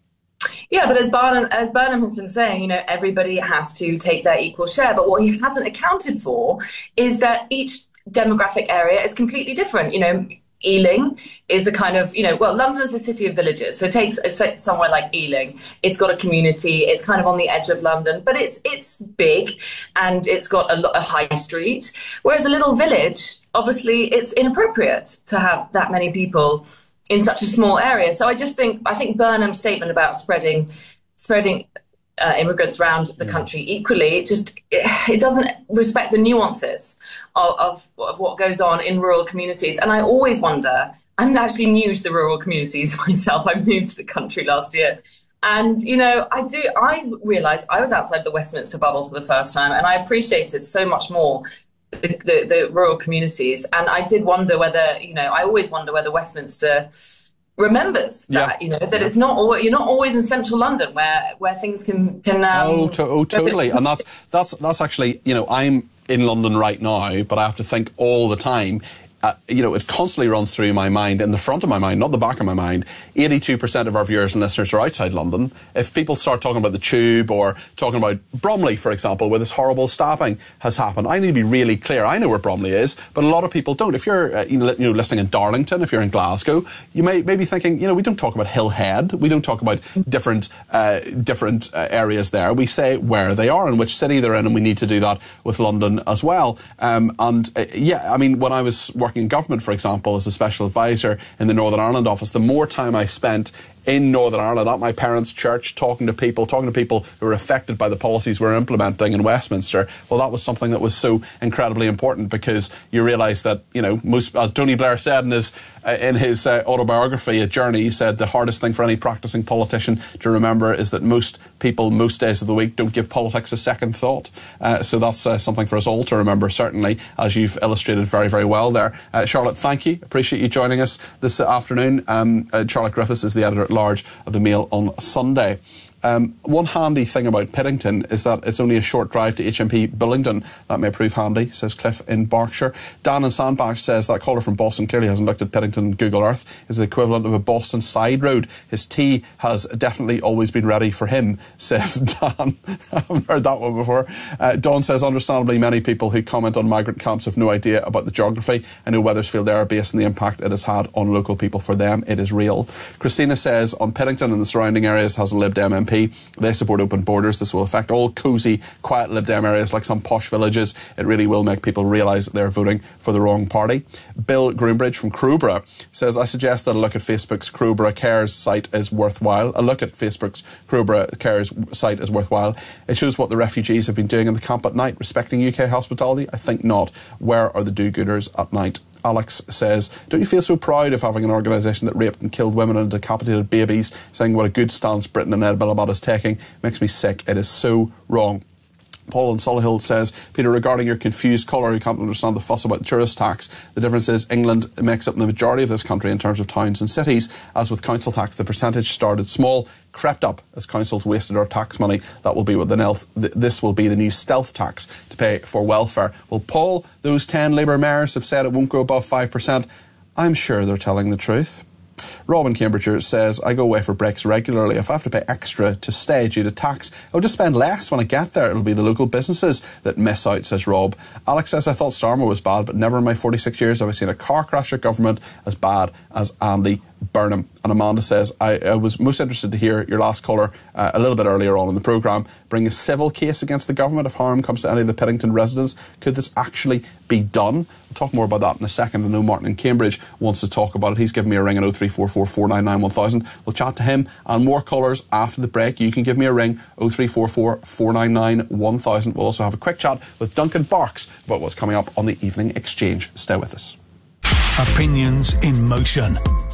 Speaker 9: Yeah, but as Burnham, as Burnham has been saying, you know, everybody has to take their equal share. But what he hasn't accounted for is that each demographic area is completely different. You know, Ealing is a kind of, you know, well, London is a city of villages. So it takes a, somewhere like Ealing. It's got a community. It's kind of on the edge of London, but it's it's big and it's got a, a high street. Whereas a little village, obviously, it's inappropriate to have that many people in such a small area. So I just think, I think Burnham's statement about spreading, spreading uh, immigrants around the country equally, it just, it, it doesn't respect the nuances of, of, of what goes on in rural communities. And I always wonder, I'm actually new to the rural communities myself. I moved to the country last year. And, you know, I do, I realised I was outside the Westminster bubble for the first time, and I appreciated so much more The, the, the rural communities. And I did wonder whether, you know, I always wonder whether Westminster remembers that, yeah. you know, that yeah. it's not all, you're not always in central London where, where things can, can um,
Speaker 4: oh, to, oh, totally. And that's, that's, that's actually, you know, I'm in London right now, but I have to think all the time. Uh, you know, it constantly runs through my mind, in the front of my mind, not the back of my mind. eighty-two percent of our viewers and listeners are outside London. If people start talking about the Tube or talking about Bromley, for example, where this horrible stabbing has happened, I need to be really clear. I know where Bromley is, but a lot of people don't. If you're, uh, you know, you know, listening in Darlington, if you're in Glasgow, you may, may be thinking, you know, we don't talk about Hillhead. We don't talk about different, uh, different uh, areas there. We say where they are and which city they're in, and we need to do that with London as well. Um, and, uh, yeah, I mean, when I was working in government, for example, as a special advisor in the Northern Ireland office, the more time I spent in Northern Ireland, at my parents' church, talking to people, talking to people who were affected by the policies we're implementing in Westminster, well, that was something that was so incredibly important, because you realise that, you know, most, as Tony Blair said in his, uh, in his uh, autobiography, A Journey, he said the hardest thing for any practising politician to remember is that most people, most days of the week, don't give politics a second thought. Uh, so that's uh, something for us all to remember, certainly, as you've illustrated very, very well there. Uh, Charlotte, thank you. Appreciate you joining us this afternoon. Um, uh, Charlotte Griffiths is the editor large of the Mail on Sunday. Um, one handy thing about Piddington is that it's only a short drive to H M P Bullingdon. That may prove handy, says Cliff in Berkshire. Dan in Sandbach says that caller from Boston clearly hasn't looked at Piddington Google Earth. Is the equivalent of a Boston side road. His tea has definitely always been ready for him, says Dan. I haven't heard that one before. Uh, Dawn says, understandably, many people who comment on migrant camps have no idea about the geography. I know Wethersfield Air Base and the impact it has had on local people. For them, it is real. Christina says, on Piddington and the surrounding areas has a Lib Dem M P. They support open borders. This will affect all cosy, quiet Lib Dem areas like some posh villages. It really will make people realise that they're voting for the wrong party. Bill Groombridge from Crowborough says, I suggest that a look at Facebook's Crowborough Cares site is worthwhile. A look at Facebook's Crowborough Cares site is worthwhile. It shows what the refugees have been doing in the camp at night. Respecting U K hospitality? I think not. Where are the do-gooders at night? Alex says, don't you feel so proud of having an organisation that raped and killed women and decapitated babies, saying what a good stance Britain and Ed Miliband is taking? Makes me sick. It is so wrong. Paul in Solihull says, Peter, regarding your confused caller who can't understand the fuss about the tourist tax, the difference is England makes up the majority of this country in terms of towns and cities. As with council tax, the percentage started small, crept up as councils wasted our tax money. That will be what the nelth, this will be the new stealth tax to pay for welfare. Well, Paul, those ten Labour mayors have said it won't go above five percent. I'm sure they're telling the truth. Rob in Cambridgeshire says, I go away for breaks regularly. If I have to pay extra to stay due to tax, I'll just spend less when I get there. It'll be the local businesses that miss out, says Rob. Alex says, I thought Starmer was bad, but never in my forty-six years have I seen a car crasher government as bad as Andy Burnham. And Amanda says, I, I was most interested to hear your last caller uh, a little bit earlier on in the programme bring a civil case against the government if harm comes to any of the Piddington residents. Could this actually be done? We'll talk more about that in a second. I know Martin in Cambridge wants to talk about it. He's given me a ring at oh three four four, four nine nine, one thousand. We'll chat to him and more callers after the break. You can give me a ring, oh three four four, four nine nine, one thousand. We'll also have a quick chat with Duncan Barks about what's coming up on the Evening Exchange. Stay with us.
Speaker 2: Opinions in motion.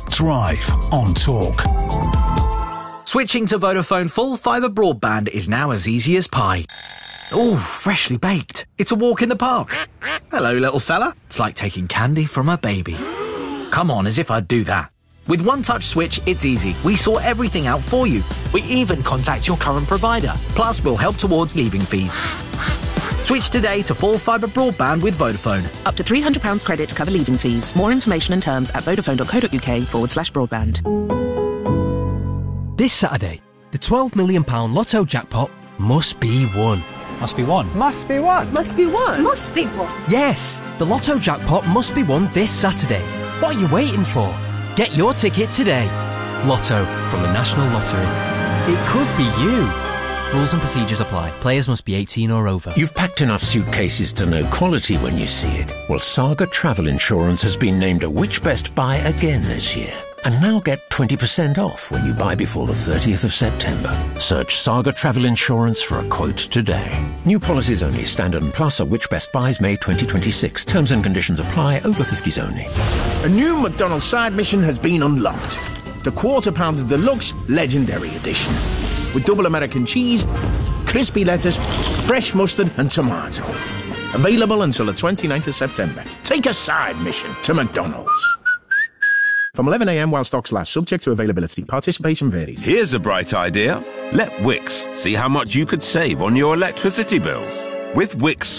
Speaker 2: Drive on Talk.
Speaker 29: Switching to Vodafone full fibre broadband is now as easy as pie. Ooh, freshly baked. It's a walk in the park. Hello, little fella. It's like taking candy from a baby. Come on, as if I'd do that. With One Touch Switch, it's easy. We sort everything out for you. We even contact your current provider. Plus, we'll help towards leaving fees. Switch today to full fibre broadband with Vodafone.
Speaker 30: Up to three hundred pounds credit to cover leaving fees. More information and terms at vodafone.co.uk forward slash broadband.
Speaker 10: This Saturday, the twelve million pounds Lotto jackpot must be won.
Speaker 11: Must be won.
Speaker 10: Must be won.
Speaker 12: Must be won. Must be won.
Speaker 10: Yes, the Lotto jackpot must be won this Saturday. What are you waiting for? Get your ticket today. Lotto from the National Lottery. It could be you. Rules and procedures apply. Players must be eighteen or over.
Speaker 13: You've packed enough suitcases to know quality when you see it. Well, Saga Travel Insurance has been named a Which Best Buy again this year. And now get twenty percent off when you buy before the thirtieth of September. Search Saga Travel Insurance for a quote today. New policies only. Standard and Plus are Which Best Buys May twenty twenty-six. Terms and conditions apply. Over fifties only.
Speaker 27: A new McDonald's side mission has been unlocked. The Quarter Pounder Deluxe Legendary Edition. With double American cheese, crispy lettuce, fresh mustard and tomato. Available until the twenty-ninth of September. Take a side mission to McDonald's. From eleven a m while stocks last, subject to availability. Participation varies.
Speaker 7: Here's a bright idea. Let Wix see how much you could save on your electricity bills. With Wix